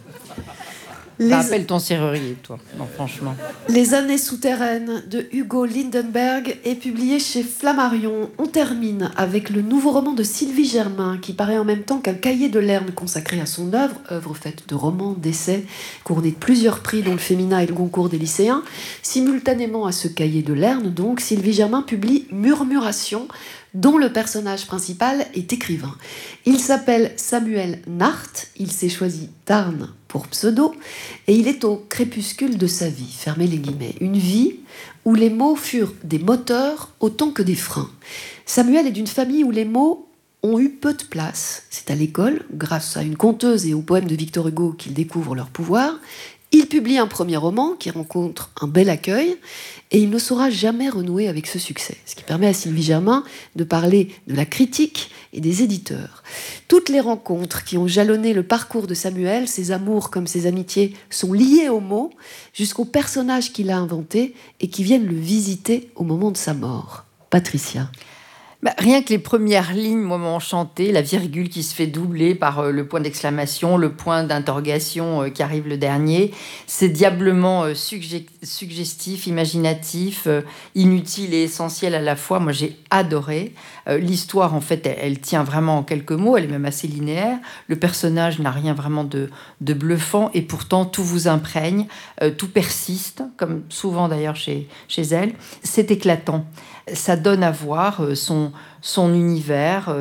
Appelle ton serrurier, toi. Non, franchement. Les années souterraines de Hugo Lindenberg est publié chez Flammarion. On termine avec le nouveau roman de Sylvie Germain, qui paraît en même temps qu'un cahier de Lerne consacré à son œuvre faite de romans, d'essais, couronnée de plusieurs prix, dont le Féminin et le Goncourt des lycéens. Simultanément à ce cahier de Lerne, donc, Sylvie Germain publie Murmuration, dont le personnage principal est écrivain. Il s'appelle Samuel Nart, il s'est choisi Tarn pour pseudo, et il est au crépuscule de sa vie, fermez les guillemets, une vie où les mots furent des moteurs autant que des freins. Samuel est d'une famille où les mots ont eu peu de place. C'est à l'école, grâce à une conteuse et au poème de Victor Hugo, qu'il découvre leur pouvoir. Il publie un premier roman qui rencontre un bel accueil et il ne saura jamais renouer avec ce succès. Ce qui permet à Sylvie Germain de parler de la critique et des éditeurs. Toutes les rencontres qui ont jalonné le parcours de Samuel, ses amours comme ses amitiés, sont liées aux mots jusqu'aux personnages qu'il a inventés et qui viennent le visiter au moment de sa mort. Patricia. Rien que les premières lignes, moi, m'ont enchanté. La virgule qui se fait doubler par le point d'exclamation, le point d'interrogation qui arrive le dernier. C'est diablement suggestif, imaginatif, inutile et essentiel à la fois. Moi, j'ai adoré. L'histoire, en fait, elle tient vraiment en quelques mots. Elle est même assez linéaire. Le personnage n'a rien vraiment de bluffant. Et pourtant, tout vous imprègne. Tout persiste, comme souvent d'ailleurs chez elle. C'est éclatant. Ça donne à voir son univers,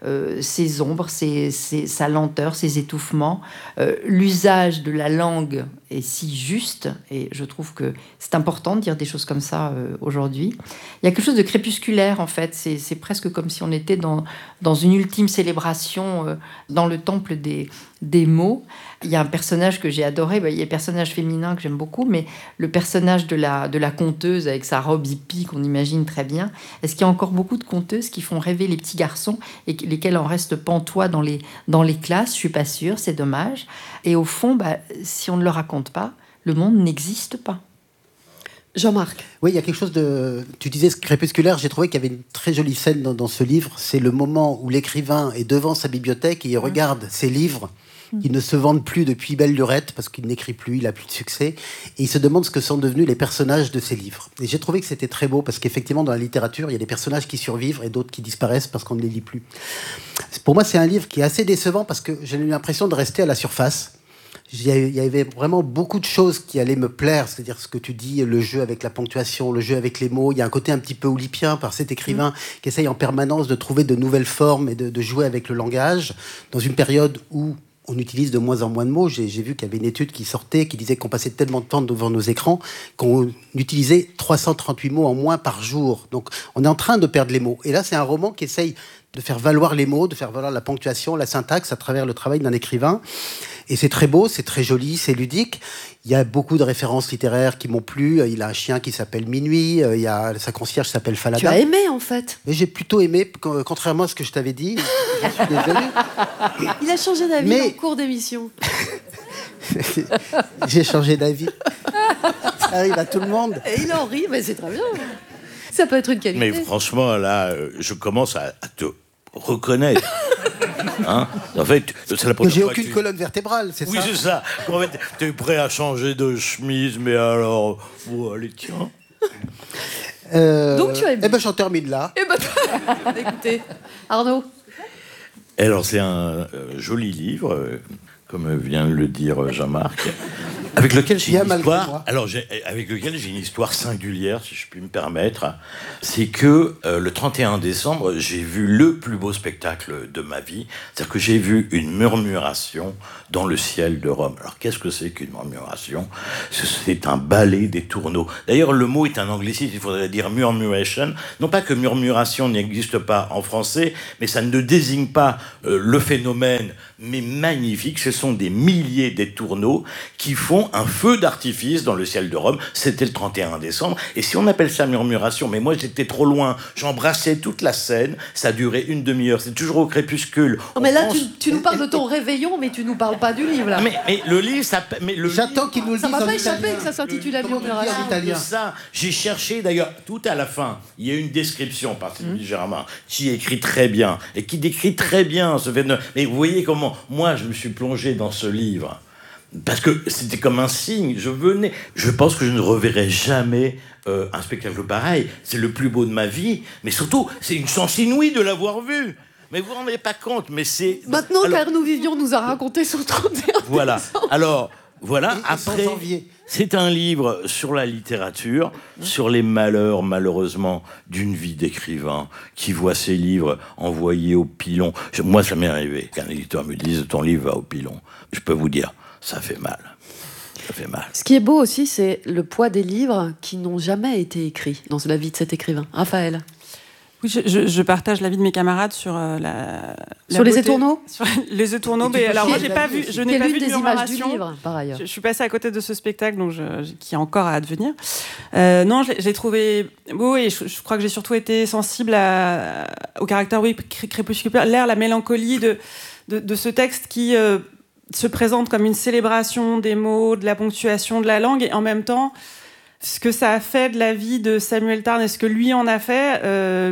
ses ombres, sa lenteur, ses étouffements. L'usage de la langue est si juste, et je trouve que c'est important de dire des choses comme ça aujourd'hui. Il y a quelque chose de crépusculaire, en fait. C'est presque comme si on était dans une ultime célébration dans le temple des mots. Il y a un personnage que j'ai adoré, il y a un personnage féminin que j'aime beaucoup, mais le personnage de la conteuse avec sa robe hippie qu'on imagine très bien. Est-ce qu'il y a encore beaucoup de conteuses qui font rêver les petits garçons et lesquels en restent pantois dans les classes? Je suis pas sûre, c'est dommage. Et au fond, si on ne le raconte pas, le monde n'existe pas. Jean-Marc. Oui, il y a quelque chose de... Tu disais crépusculaire, j'ai trouvé qu'il y avait une très jolie scène dans ce livre. C'est le moment où l'écrivain est devant sa bibliothèque et il regarde ses livres qui ne se vendent plus depuis belle lurette parce qu'il n'écrit plus, il n'a plus de succès. Et il se demande ce que sont devenus les personnages de ses livres. Et j'ai trouvé que c'était très beau parce qu'effectivement, dans la littérature, il y a des personnages qui survivent et d'autres qui disparaissent parce qu'on ne les lit plus. Pour moi, c'est un livre qui est assez décevant parce que j'ai eu l'impression de rester à la surface. Il y avait vraiment beaucoup de choses qui allaient me plaire, c'est-à-dire ce que tu dis, le jeu avec la ponctuation, le jeu avec les mots. Il y a un côté un petit peu oulipien par cet écrivain qui essaye en permanence de trouver de nouvelles formes et de jouer avec le langage dans une période où on utilise de moins en moins de mots. J'ai vu qu'il y avait une étude qui sortait qui disait qu'on passait tellement de temps devant nos écrans qu'on utilisait 338 mots en moins par jour. Donc on est en train de perdre les mots. Et là, c'est un roman qui essaye de faire valoir les mots, de faire valoir la ponctuation, la syntaxe à travers le travail d'un écrivain. Et c'est très beau, c'est très joli, c'est ludique. Il y a beaucoup de références littéraires qui m'ont plu. Il a un chien qui s'appelle Minuit. Il y a sa concierge qui s'appelle Falada. Tu as aimé, en fait. Mais j'ai plutôt aimé, contrairement à ce que je t'avais dit. Je suis désolé. Il a changé d'avis en cours d'émission. J'ai changé d'avis. Ça arrive à tout le monde. Et il en rit, mais c'est très bien. Ça peut être une qualité. Mais franchement, là, je commence à te reconnaître. Hein, en fait, c'est la première J'ai fois aucune que colonne vertébrale, c'est Oui, ça? c'est ça. En fait, t'es prêt à changer de chemise, mais alors... Oh, allez, tiens. Donc tu as aimé. Eh ben, j'en termine là. Eh ben, écoutez, Arnaud. Alors, c'est un joli livre, comme vient de le dire Jean-Marc, avec lequel j'ai Bien une malgré histoire. moi. Alors, avec lequel j'ai une histoire singulière, si je puis me permettre. C'est que le 31 décembre, j'ai vu le plus beau spectacle de ma vie. C'est-à-dire que j'ai vu une murmuration dans le ciel de Rome. Alors, qu'est-ce que c'est qu'une murmuration? C'est un ballet des tourneaux. D'ailleurs, le mot est un anglicisme, il faudrait dire murmuration. Non pas que murmuration n'existe pas en français, mais ça ne désigne pas le phénomène, mais magnifique. Ce sont des milliers des tourneaux qui font un feu d'artifice dans le ciel de Rome. C'était le 31 décembre. Et si on appelle ça murmuration, mais moi j'étais trop loin, j'embrassais toute la scène, ça durait une demi-heure. C'est toujours au crépuscule. Non, mais là, tu nous parles de ton réveillon, mais tu nous parles pas du livre, là. Mais le livre, ça... J'attends qu'il nous le dise Ça m'a en pas italien. échappé que ça s'intitule La Comment on dit murmuration. en italien? Ça, j'ai cherché d'ailleurs tout à la fin. Il y a une description par Sylvie Germain qui écrit très bien et qui décrit très bien ce phénomène. Mais vous voyez comment moi je me suis plongé dans ce livre parce que c'était comme un signe. Je pense que je ne reverrai jamais un spectacle pareil. C'est le plus beau de ma vie, mais surtout c'est une chance inouïe de l'avoir vu. Mais vous vous rendez pas compte, mais c'est... Maintenant Alors, qu'Arnaud Vivion nous a raconté son 31 voilà. décembre. Alors, voilà. Et son Après, janvier. c'est un livre sur la littérature, sur les malheurs, malheureusement, d'une vie d'écrivain qui voit ses livres envoyés au pilon. Moi, ça m'est arrivé qu'un éditeur me dise « ton livre va au pilon ». Je peux vous dire, ça fait mal. Ça fait mal. Ce qui est beau aussi, c'est le poids des livres qui n'ont jamais été écrits dans la vie de cet écrivain. Raphaël. Oui, je partage l'avis de mes camarades sur Sur les étourneaux. Sur les étourneaux, Et tu mais peux alors moi chier j'ai pas là-dessus vu, aussi. je Qui n'ai est pas vu l'une de des images du murmuration. livre, par ailleurs. Je suis passée à côté de ce spectacle, donc qui est encore à advenir. Non, j'ai trouvé beau et je crois que j'ai surtout été sensible au caractère crépusculaire, la mélancolie de ce texte qui se présente comme une célébration des mots, de la ponctuation, de la langue, et en même temps, ce que ça a fait de la vie de Samuel Tarn et ce que lui en a fait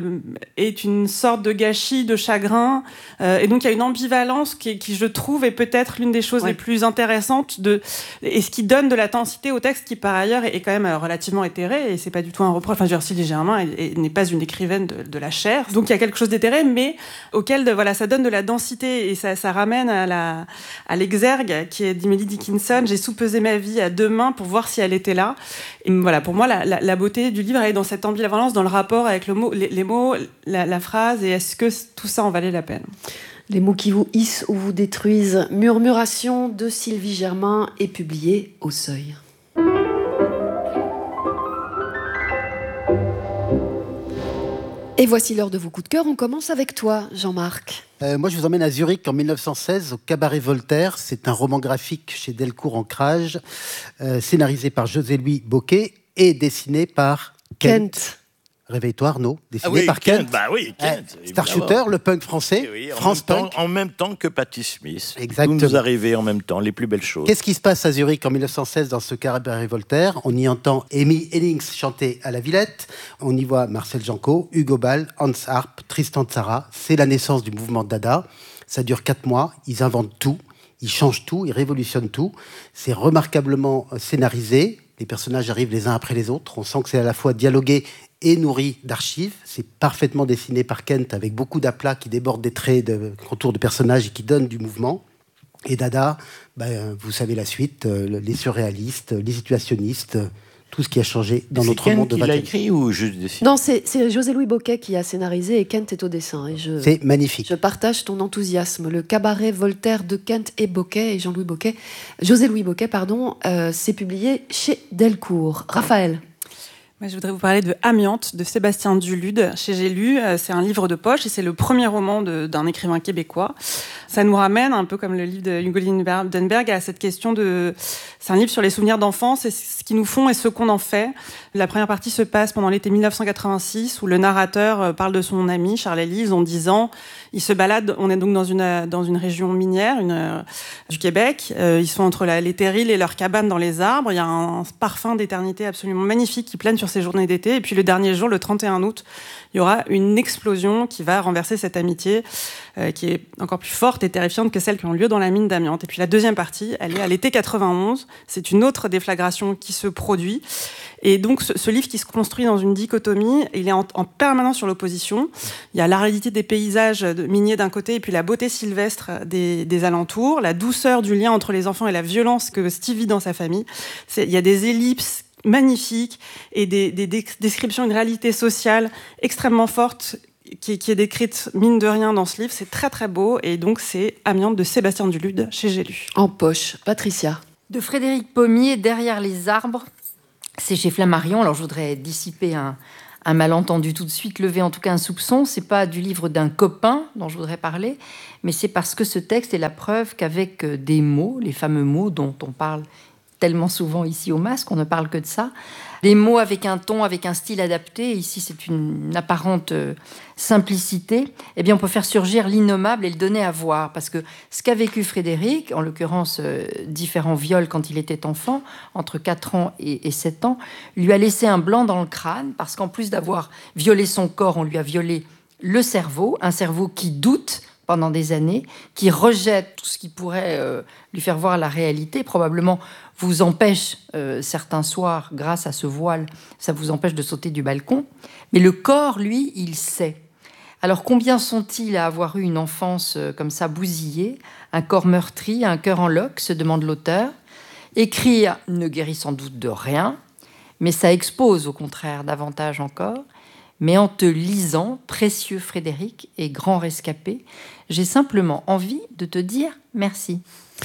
est une sorte de gâchis, de chagrin. Et donc, il y a une ambivalence qui, je trouve, est peut-être l'une des choses les plus intéressantes et ce qui donne de la densité au texte qui, par ailleurs, est quand même relativement éthéré. Et c'est pas du tout un reproche. Enfin, je veux dire, Sylvie Germain n'est pas une écrivaine de la chair. Donc, il y a quelque chose d'éthéré, mais auquel, ça donne de la densité et ça ramène à l'exergue qui est d'Emily Dickinson. J'ai soupesé ma vie à deux mains pour voir si elle était là. Et voilà, pour moi, la beauté du livre est dans cette ambivalence, dans le rapport avec le mot, les mots, la phrase, et est-ce que tout ça en valait la peine? Les mots qui vous hissent ou vous détruisent. Murmuration de Sylvie Germain est publié au Seuil. Et voici l'heure de vos coups de cœur. On commence avec toi, Jean-Marc. Moi, je vous emmène à Zurich en 1916, au Cabaret Voltaire. C'est un roman graphique chez Delcourt Ancrage, scénarisé par José-Louis Bocquet et dessiné par Kent. Réveille-toi, Arnaud. Dessiné par Kent. Bah oui, Kent. Star Shooter, le punk français, Oui, France Punk. en même temps que Patti Smith. Exactement. Tout nous arrivait en même temps, les plus belles choses. Qu'est-ce qui se passe à Zurich en 1916 dans ce Cabaret Voltaire? On y entend Amy Hennings chanter à la Villette. On y voit Marcel Janco, Hugo Ball, Hans Arp, Tristan Tzara. C'est la naissance du mouvement Dada. Ça dure 4 mois. Ils inventent tout. Ils changent tout. Ils révolutionnent tout. C'est remarquablement scénarisé. Les personnages arrivent les uns après les autres. On sent que c'est à la fois dialogué et nourri d'archives. C'est parfaitement dessiné par Kent avec beaucoup d'aplats qui débordent des traits de contours de personnages et qui donnent du mouvement. Et Dada, vous savez la suite, les surréalistes, les situationnistes, tout ce qui a changé dans notre monde de C'est Kent qui l'a 20e. écrit ou juste dessiné? Non, c'est José-Louis Bocquet qui a scénarisé et Kent est au dessin. Et C'est magnifique. je partage ton enthousiasme. Le Cabaret Voltaire de Kent et Bocquet et Jean-Louis Bocquet, José-Louis Bocquet, c'est publié chez Delcourt. Raphaël. Moi, je voudrais vous parler de Amiante de Sébastien Dulude chez J'ai lu. C'est un livre de poche et c'est le premier roman d'un écrivain québécois. Ça nous ramène, un peu comme le livre de Hugo Lindenberg, à cette question de C'est un livre sur les souvenirs d'enfance et ce qu'ils nous font et ce qu'on en fait. La première partie se passe pendant l'été 1986 où le narrateur parle de son ami Charles Élise en disant il se balade, on est donc dans une région minière du Québec, ils sont entre les terrils et leurs cabanes dans les arbres, il y a un parfum d'éternité absolument magnifique qui plane sur ces journées d'été et puis le dernier jour, le 31 août, il y aura une explosion qui va renverser cette amitié qui est encore plus forte et terrifiante que celles qui ont lieu dans la mine d'amiante. Et puis la deuxième partie, elle est à l'été 91, c'est une autre déflagration qui se produit. Et donc ce livre qui se construit dans une dichotomie, il est en permanence sur l'opposition. Il y a l'aridité des paysages miniers d'un côté et puis la beauté sylvestre des alentours, la douceur du lien entre les enfants et la violence que Steve vit dans sa famille. Il y a des ellipses magnifiques et des descriptions d'une réalité sociale extrêmement forte qui est décrite mine de rien dans ce livre. C'est très très beau et donc c'est Amiante de Sébastien Dulude chez J'ai lu. En poche, Patricia. De Frédéric Pommier, Derrière les arbres, c'est chez Flammarion. Alors je voudrais dissiper un malentendu tout de suite, lever en tout cas un soupçon. C'est pas du livre d'un copain dont je voudrais parler, mais c'est parce que ce texte est la preuve qu'avec des mots, les fameux mots dont on parle tellement souvent ici au Masque, on ne parle que de ça. Des mots avec un ton, avec un style adapté. Ici, c'est une apparente simplicité. Eh bien, on peut faire surgir l'innommable et le donner à voir. Parce que ce qu'a vécu Frédéric, en l'occurrence, différents viols quand il était enfant, entre 4 ans et 7 ans, lui a laissé un blanc dans le crâne. Parce qu'en plus d'avoir violé son corps, on lui a violé le cerveau. Un cerveau qui doute pendant des années, qui rejette tout ce qui pourrait lui faire voir la réalité, probablement vous empêche certains soirs, grâce à ce voile, ça vous empêche de sauter du balcon. Mais le corps, lui, il sait. Alors combien sont-ils à avoir eu une enfance comme ça bousillée, un corps meurtri, un cœur en loques, se demande l'auteur. Écrire ne guérit sans doute de rien, mais ça expose au contraire davantage encore. Mais en te lisant, précieux Frédéric et grand rescapé, j'ai simplement envie de te dire merci.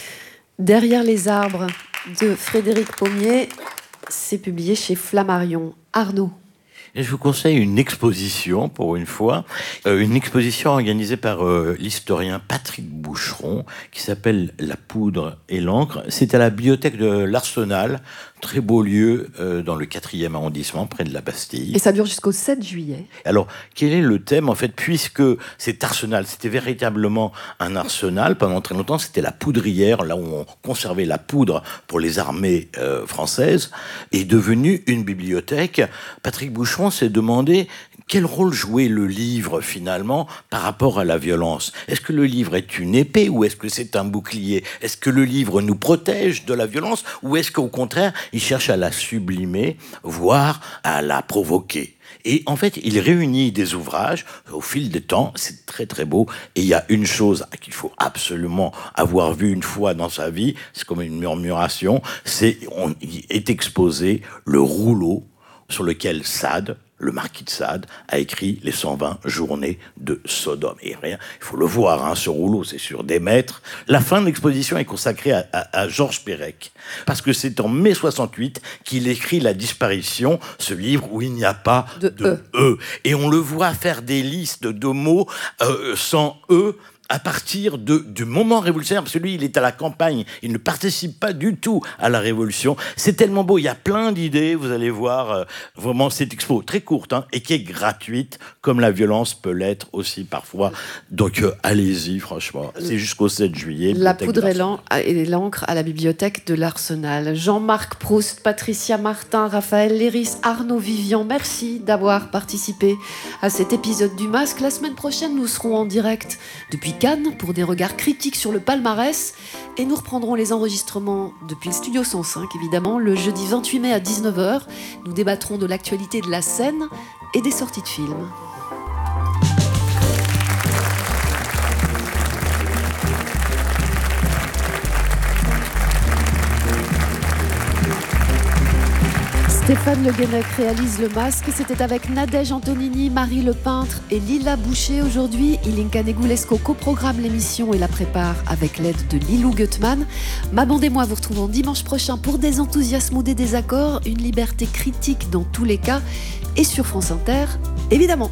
Derrière les arbres de Frédéric Pommier, c'est publié chez Flammarion. Arnaud. Et je vous conseille une exposition, pour une fois, une exposition organisée par l'historien Patrick Boucheron, qui s'appelle La poudre et l'encre. C'est à la bibliothèque de l'Arsenal, très beau lieu dans le 4e arrondissement, près de la Bastille. Et ça dure jusqu'au 7 juillet. Alors, quel est le thème, en fait, puisque cet arsenal, c'était véritablement un arsenal, pendant très longtemps, c'était la poudrière, là où on conservait la poudre pour les armées françaises, est devenu une bibliothèque. Patrick Boucheron s'est demandé quel rôle jouait le livre, finalement, par rapport à la violence. Est-ce que le livre est une épée ou est-ce que c'est un bouclier? Est-ce que le livre nous protège de la violence ou est-ce qu'au contraire, il cherche à la sublimer, voire à la provoquer? Et en fait, il réunit des ouvrages au fil des temps, c'est très très beau. Et il y a une chose qu'il faut absolument avoir vue une fois dans sa vie, c'est comme une murmuration, il est exposé le rouleau sur lequel Sade, le marquis de Sade, a écrit les 120 journées de Sodome. Et rien, il faut le voir, ce rouleau, c'est sur des mètres. La fin de l'exposition est consacrée à Georges Perec, parce que c'est en mai 68 qu'il écrit La disparition, ce livre où il n'y a pas de E. Et on le voit faire des listes de mots sans E, à partir du moment révolutionnaire, parce que lui, il est à la campagne, il ne participe pas du tout à la révolution. C'est tellement beau, il y a plein d'idées, vous allez voir, vraiment, cette expo très courte, et qui est gratuite, comme la violence peut l'être aussi parfois. Donc, allez-y, franchement, c'est jusqu'au 7 juillet. La poudre et l'encre à la bibliothèque de l'Arsenal. Jean-Marc Proust, Patricia Martin, Raphaël Léris, Arnaud Vivian, merci d'avoir participé à cet épisode du Masque. La semaine prochaine, nous serons en direct depuis Cannes pour des regards critiques sur le palmarès et nous reprendrons les enregistrements depuis le Studio 105 évidemment le jeudi 28 mai à 19h. Nous débattrons de l'actualité de la scène et des sorties de films. Stéphane Le Guenec réalise Le Masque. C'était avec Nadège Antonini, Marie Le Peintre et Lila Boucher. Aujourd'hui, Ilinka Negulesco coprogramme l'émission et la prépare avec l'aide de Lilou Gutmann. Ma bande et moi vous retrouvons dimanche prochain pour des enthousiasmes ou des désaccords, une liberté critique dans tous les cas et sur France Inter, évidemment.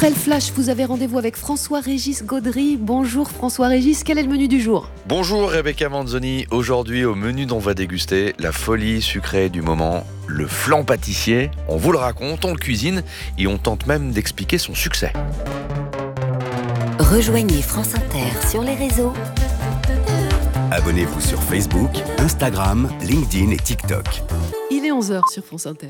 Après le flash, vous avez rendez-vous avec François-Régis Gaudry. Bonjour François-Régis, quel est le menu du jour ? Bonjour Rebecca Manzoni. Aujourd'hui au menu dont on va déguster la folie sucrée du moment, le flan pâtissier. On vous le raconte, on le cuisine et on tente même d'expliquer son succès. Rejoignez France Inter sur les réseaux. Abonnez-vous sur Facebook, Instagram, LinkedIn et TikTok. Il est 11h sur France Inter.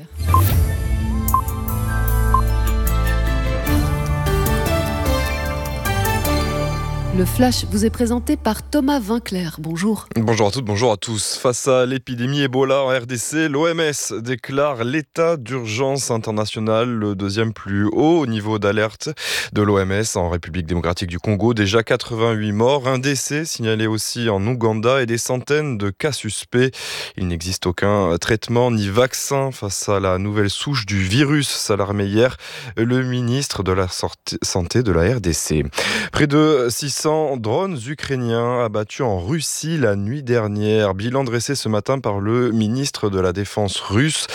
Le Flash vous est présenté par Thomas Vinclair. Bonjour. Bonjour à toutes, bonjour à tous. Face à l'épidémie Ebola en RDC, l'OMS déclare l'état d'urgence international, le deuxième plus haut niveau d'alerte de l'OMS en République démocratique du Congo. Déjà 88 morts, un décès signalé aussi en Ouganda et des centaines de cas suspects. Il n'existe aucun traitement ni vaccin face à la nouvelle souche du virus, s'alarmait hier le ministre de la Santé de la RDC. Près de 600 drones ukrainiens abattus en Russie la nuit dernière. Bilan dressé ce matin par le ministre de la Défense russe.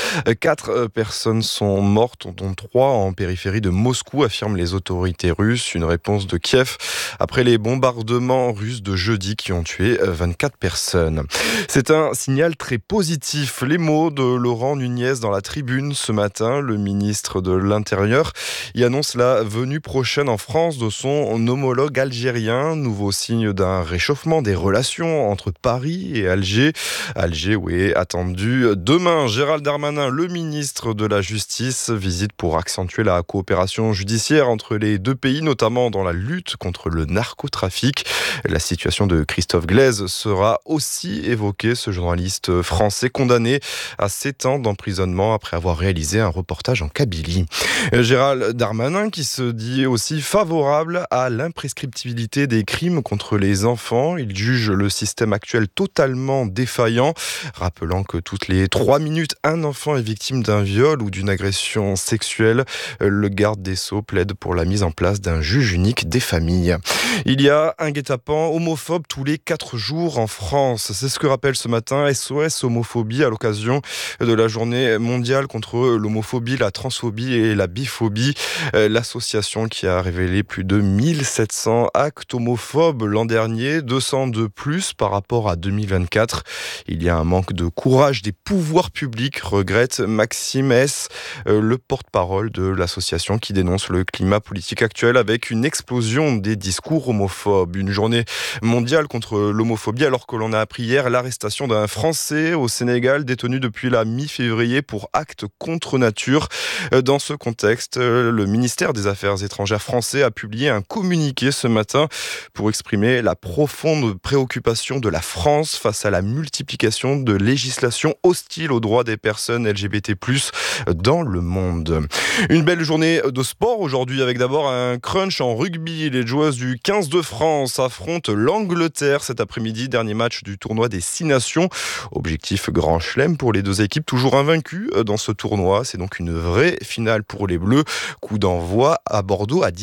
4 personnes sont mortes, dont 3 en périphérie de Moscou, affirment les autorités russes. Une réponse de Kiev après les bombardements russes de jeudi qui ont tué 24 personnes. C'est un signal très positif. Les mots de Laurent Nunez dans la Tribune ce matin. Le ministre de l'Intérieur y annonce la venue prochaine en France de son homologue algérien. Nouveau signe d'un réchauffement des relations entre Paris et Alger. Alger où est attendu demain. Gérald Darmanin, le ministre de la Justice, visite pour accentuer la coopération judiciaire entre les deux pays, notamment dans la lutte contre le narcotrafic. La situation de Christophe Glaise sera aussi évoquée. Ce journaliste français condamné à 7 ans d'emprisonnement après avoir réalisé un reportage en Kabylie. Gérald Darmanin qui se dit aussi favorable à l'imprescriptibilité des crimes contre les enfants. Il juge le système actuel totalement défaillant, rappelant que toutes les 3 minutes, un enfant est victime d'un viol ou d'une agression sexuelle. Le garde des Sceaux plaide pour la mise en place d'un juge unique des familles. Il y a un guet-apens homophobe tous les 4 jours en France. C'est ce que rappelle ce matin SOS Homophobie à l'occasion de la journée mondiale contre l'homophobie, la transphobie et la biphobie. L'association qui a révélé plus de 1700 actes homophobes l'an dernier, 200 de plus par rapport à 2024. Il y a un manque de courage des pouvoirs publics, regrette Maxime S., le porte-parole de l'association qui dénonce le climat politique actuel avec une explosion des discours homophobes. Une journée mondiale contre l'homophobie alors que l'on a appris hier l'arrestation d'un Français au Sénégal détenu depuis la mi-février pour actes contre nature. Dans ce contexte, le ministère des Affaires étrangères français a publié un communiqué ce matin pour exprimer la profonde préoccupation de la France face à la multiplication de législations hostiles aux droits des personnes LGBT+ dans le monde. Une belle journée de sport aujourd'hui avec d'abord un crunch en rugby. Les joueuses du 15 de France affrontent l'Angleterre cet après-midi, dernier match du tournoi des 6 nations. Objectif grand chelem pour les deux équipes toujours invaincues dans ce tournoi. C'est donc une vraie finale pour les Bleus. Coup d'envoi à Bordeaux à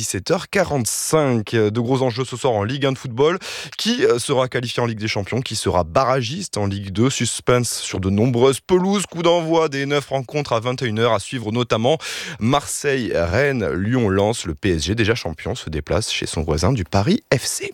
17h45. De gros enjeux ce soir en Ligue 1 de football. Qui sera qualifié en Ligue des Champions? Qui sera barragiste en Ligue 2? Suspense sur de nombreuses pelouses. Coup d'envoi des 9 rencontres à 21h à suivre notamment Marseille, Rennes, Lyon, Lens. Le PSG déjà champion se déplace chez son voisin du Paris FC.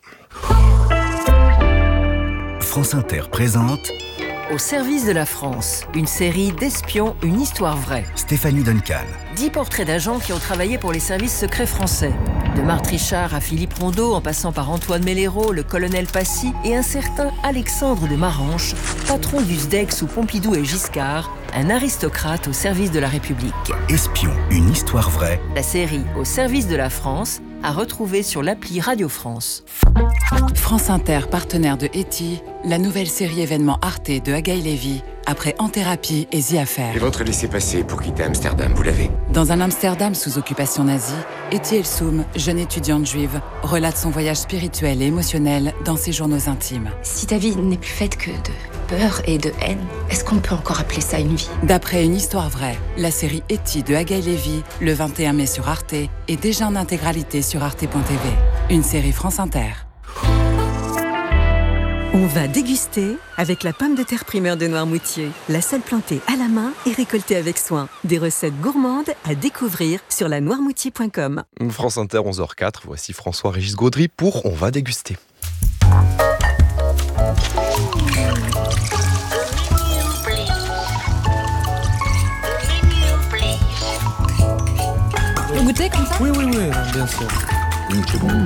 France Inter présente Au service de la France, une série d'espions, une histoire vraie. Stéphanie Duncan. 10 portraits d'agents qui ont travaillé pour les services secrets français. De Marthe Richard à Philippe Rondeau, en passant par Antoine Mellero, le colonel Passy et un certain Alexandre de Maranche, patron du SDEC sous Pompidou et Giscard, un aristocrate au service de la République. Espion, une histoire vraie. La série Au service de la France, à retrouver sur l'appli Radio France. France Inter, partenaire de Eti, la nouvelle série événement Arte de Agaï Lévy, après En Thérapie et The Affair. Et votre laissez-passer pour quitter Amsterdam, vous l'avez? Dans un Amsterdam sous occupation nazie, Eti Elsoum, jeune étudiante juive, relate son voyage spirituel et émotionnel dans ses journaux intimes. Si ta vie n'est plus faite que de peur et de haine, est-ce qu'on peut encore appeler ça une vie? D'après une histoire vraie, la série Eti de Agaï Lévy, le 21 mai sur Arte, est déjà en intégralité sur arte.tv. Une série France Inter. On va déguster avec la pomme de terre primeur de Noirmoutier. La seule plantée à la main et récoltée avec soin. Des recettes gourmandes à découvrir sur lanoirmoutier.com. France Inter, 11h04. Voici François-Régis Gaudry pour On va déguster. Tu veux goûter comme ça ? Oui, bien sûr. C'est bon.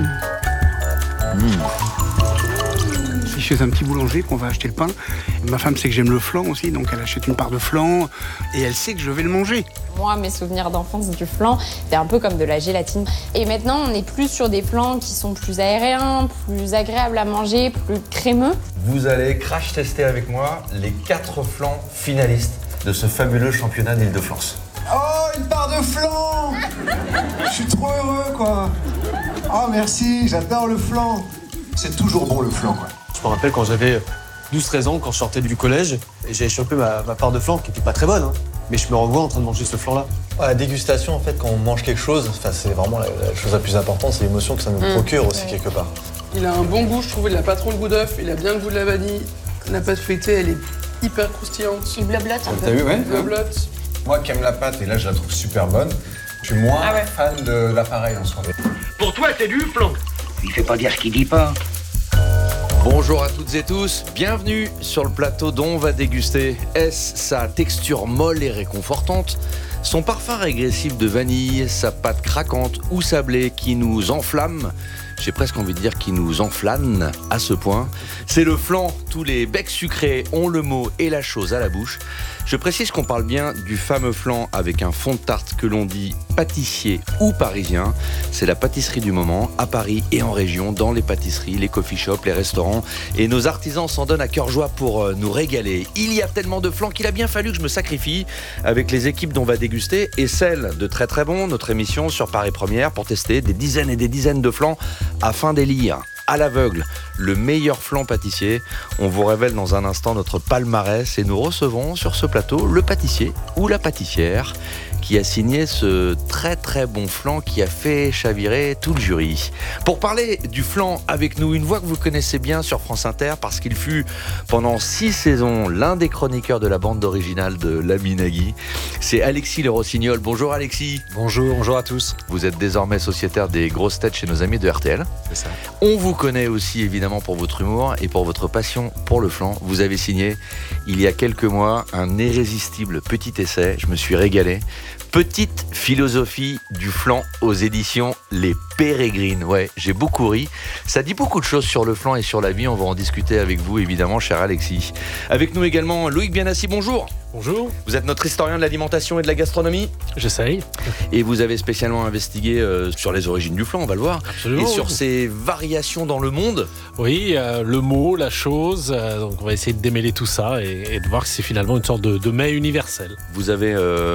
Je suis chez un petit boulanger qu'on va acheter le pain. Ma femme sait que j'aime le flan aussi, donc elle achète une part de flan et elle sait que je vais le manger. Moi, mes souvenirs d'enfance du flan, c'était un peu comme de la gélatine. Et maintenant, on est plus sur des flans qui sont plus aériens, plus agréables à manger, plus crémeux. Vous allez crash tester avec moi les 4 flans finalistes de ce fabuleux championnat d'Île-de-France. Oh, une part de flan! Je suis trop heureux, quoi. Oh, merci, j'adore le flan. C'est toujours bon, le flan, quoi. Je me rappelle quand j'avais 12-13 ans, quand je sortais du collège, et j'avais chopé ma part de flan, qui était pas très bonne, hein. Mais je me revois en train de manger ce flan-là. À la dégustation, en fait, quand on mange quelque chose, c'est vraiment la chose la plus importante, c'est l'émotion que ça nous procure aussi, quelque part. Il a un bon goût, je trouve, il a pas trop le goût d'œuf, il a bien le goût de la vanille. La pâte feuilletée, elle est hyper croustillante. Il blablote un peu. T'as vu, ouais? Il blablote. Moi qui aime la pâte, et là je la trouve super bonne, je suis moins fan de l'appareil en soi. Pour toi, c'est du flan. Il fait pas dire ce qu'il dit pas. Bonjour à toutes et tous, bienvenue sur le plateau dont on va déguster. Est-ce sa texture molle et réconfortante, son parfum régressif de vanille, sa pâte craquante ou sablée qui nous enflamme? J'ai presque envie de dire qui nous enflamme à ce point. C'est le flan, tous les becs sucrés ont le mot et la chose à la bouche. Je précise qu'on parle bien du fameux flan avec un fond de tarte que l'on dit pâtissier ou parisien. C'est la pâtisserie du moment, à Paris et en région, dans les pâtisseries, les coffee shops, les restaurants. Et nos artisans s'en donnent à cœur joie pour nous régaler. Il y a tellement de flans qu'il a bien fallu que je me sacrifie avec les équipes dont on va déguster et celle de Très Très Bon, notre émission sur Paris Première, pour tester des dizaines et des dizaines de flans afin d'élire à l'aveugle le meilleur flan pâtissier. On vous révèle dans un instant notre palmarès et nous recevons sur ce plateau le pâtissier ou la pâtissière qui a signé ce très très bon flan qui a fait chavirer tout le jury. Pour parler du flan avec nous, une voix que vous connaissez bien sur France Inter parce qu'il fut pendant 6 saisons l'un des chroniqueurs de la bande originale de L'Ami Nagui. C'est Alexis Le Rossignol. Bonjour Alexis. Bonjour à tous. Vous êtes désormais sociétaire des grosses têtes chez nos amis de RTL. C'est ça. On vous connaît aussi évidemment pour votre humour et pour votre passion pour le flan. Vous avez signé il y a quelques mois un irrésistible petit essai. Je me suis régalé. Petite philosophie du flan aux éditions Les Pérégrines. Ouais, j'ai beaucoup ri. Ça dit beaucoup de choses sur le flan et sur la vie. On va en discuter avec vous, évidemment, cher Alexis. Avec nous également, Loïc Bianassi, bonjour. Bonjour. Vous êtes notre historien de l'alimentation et de la gastronomie. J'essaye. Et vous avez spécialement investigué sur les origines du flan, on va le voir. Absolument. Et sur ses variations dans le monde. Oui, le mot, la chose. Donc on va essayer de démêler tout ça et de voir si c'est finalement une sorte de mets universel. Vous avez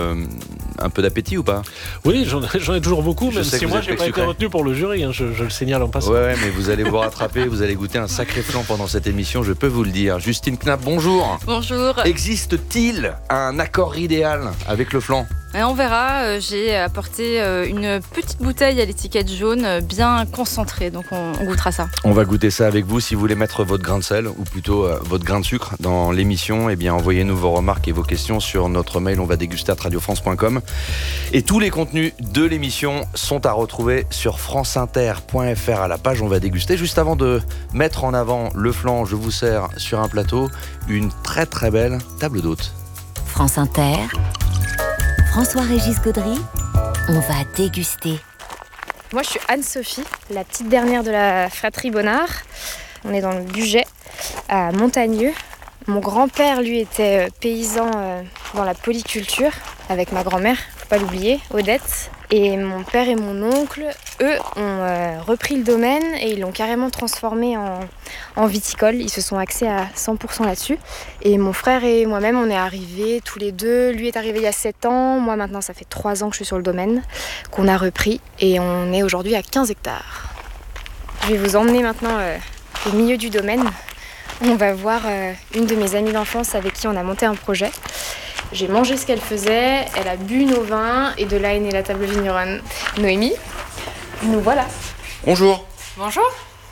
un peu d'appétit ou pas? Oui, j'en ai toujours beaucoup, même si moi j'ai pas été sucré. retenu pour le jury, hein, je le signale en passant. Ouais, mais vous allez vous rattraper, vous allez goûter un sacré flan pendant cette émission, je peux vous le dire. Justine Knapp, bonjour. Bonjour. Existe-t-il un accord idéal avec le flan? On verra, j'ai apporté une petite bouteille à l'étiquette jaune bien concentrée, donc on goûtera ça. On va goûter ça avec vous. Si vous voulez mettre votre grain de sel, ou plutôt votre grain de sucre dans l'émission, eh bien envoyez-nous vos remarques et vos questions sur notre mail onvadéguster@radiofrance.com. Et tous les contenus de l'émission sont à retrouver sur franceinter.fr à la page On va déguster. Juste avant de mettre en avant le flan, je vous sers sur un plateau une très très belle table d'hôte. France Inter, François-Régis Gaudry, on va déguster. Moi, je suis Anne-Sophie, la petite dernière de la fratrie Bonnard. On est dans le Bugey, à Montagneux. Mon grand-père, lui, était paysan dans la polyculture, avec ma grand-mère, faut pas l'oublier, Odette. Et mon père et mon oncle, eux, ont repris le domaine et ils l'ont carrément transformé en viticole. Ils se sont axés à 100% là-dessus. Et mon frère et moi-même, on est arrivés tous les deux. Lui est arrivé il y a 7 ans. Moi, maintenant, ça fait 3 ans que je suis sur le domaine, qu'on a repris. Et on est aujourd'hui à 15 hectares. Je vais vous emmener maintenant au milieu du domaine. On va voir une de mes amies d'enfance avec qui on a monté un projet. J'ai mangé ce qu'elle faisait, elle a bu nos vins et de là est née la table vigneronne. Noémie, nous voilà. Bonjour. Bonjour.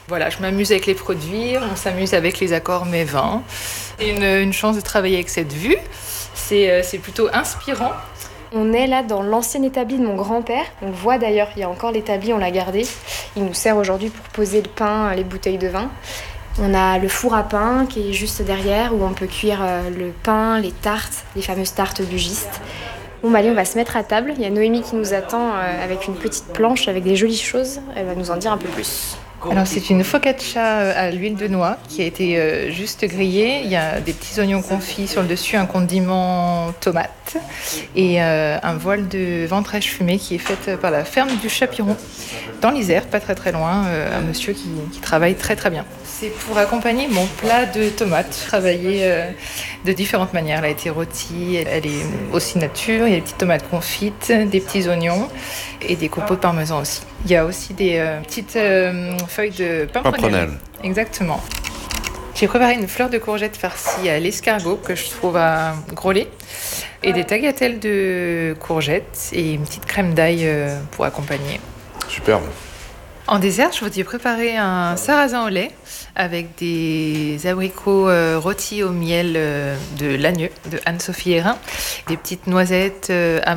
Voilà, je m'amuse avec les produits, on s'amuse avec les accords mets vins. C'est une chance de travailler avec cette vue, c'est plutôt inspirant. On est là dans l'ancien établi de mon grand-père. On le voit d'ailleurs, il y a encore l'établi, on l'a gardé. Il nous sert aujourd'hui pour poser le pain, les bouteilles de vin. On a le four à pain qui est juste derrière où on peut cuire le pain, les tartes, les fameuses tartes bugistes. Bon, allez, on va se mettre à table. Il y a Noémie qui nous attend avec une petite planche avec des jolies choses. Elle va nous en dire un peu plus. Alors c'est une focaccia à l'huile de noix qui a été juste grillée. Il y a des petits oignons confits sur le dessus, un condiment tomate et un voile de ventrèche fumée qui est faite par la ferme du Chapiron dans l'Isère, pas très très loin, un monsieur qui travaille très très bien. C'est pour accompagner mon plat de tomates, travaillée de différentes manières. Elle a été rôtie, elle est aussi nature, il y a des petites tomates confites, des petits oignons et des copeaux de parmesan aussi. Il y a aussi des petites feuilles de pimprenelle. Exactement. J'ai préparé une fleur de courgette farcie à l'escargot que je trouve à Groslay et des tagliatelles de courgettes et une petite crème d'ail pour accompagner. Superbe. En dessert, je vous ai préparé un sarrasin au lait avec des abricots rôtis au miel de Lagneux, de Anne-Sophie Hérin, des petites noisettes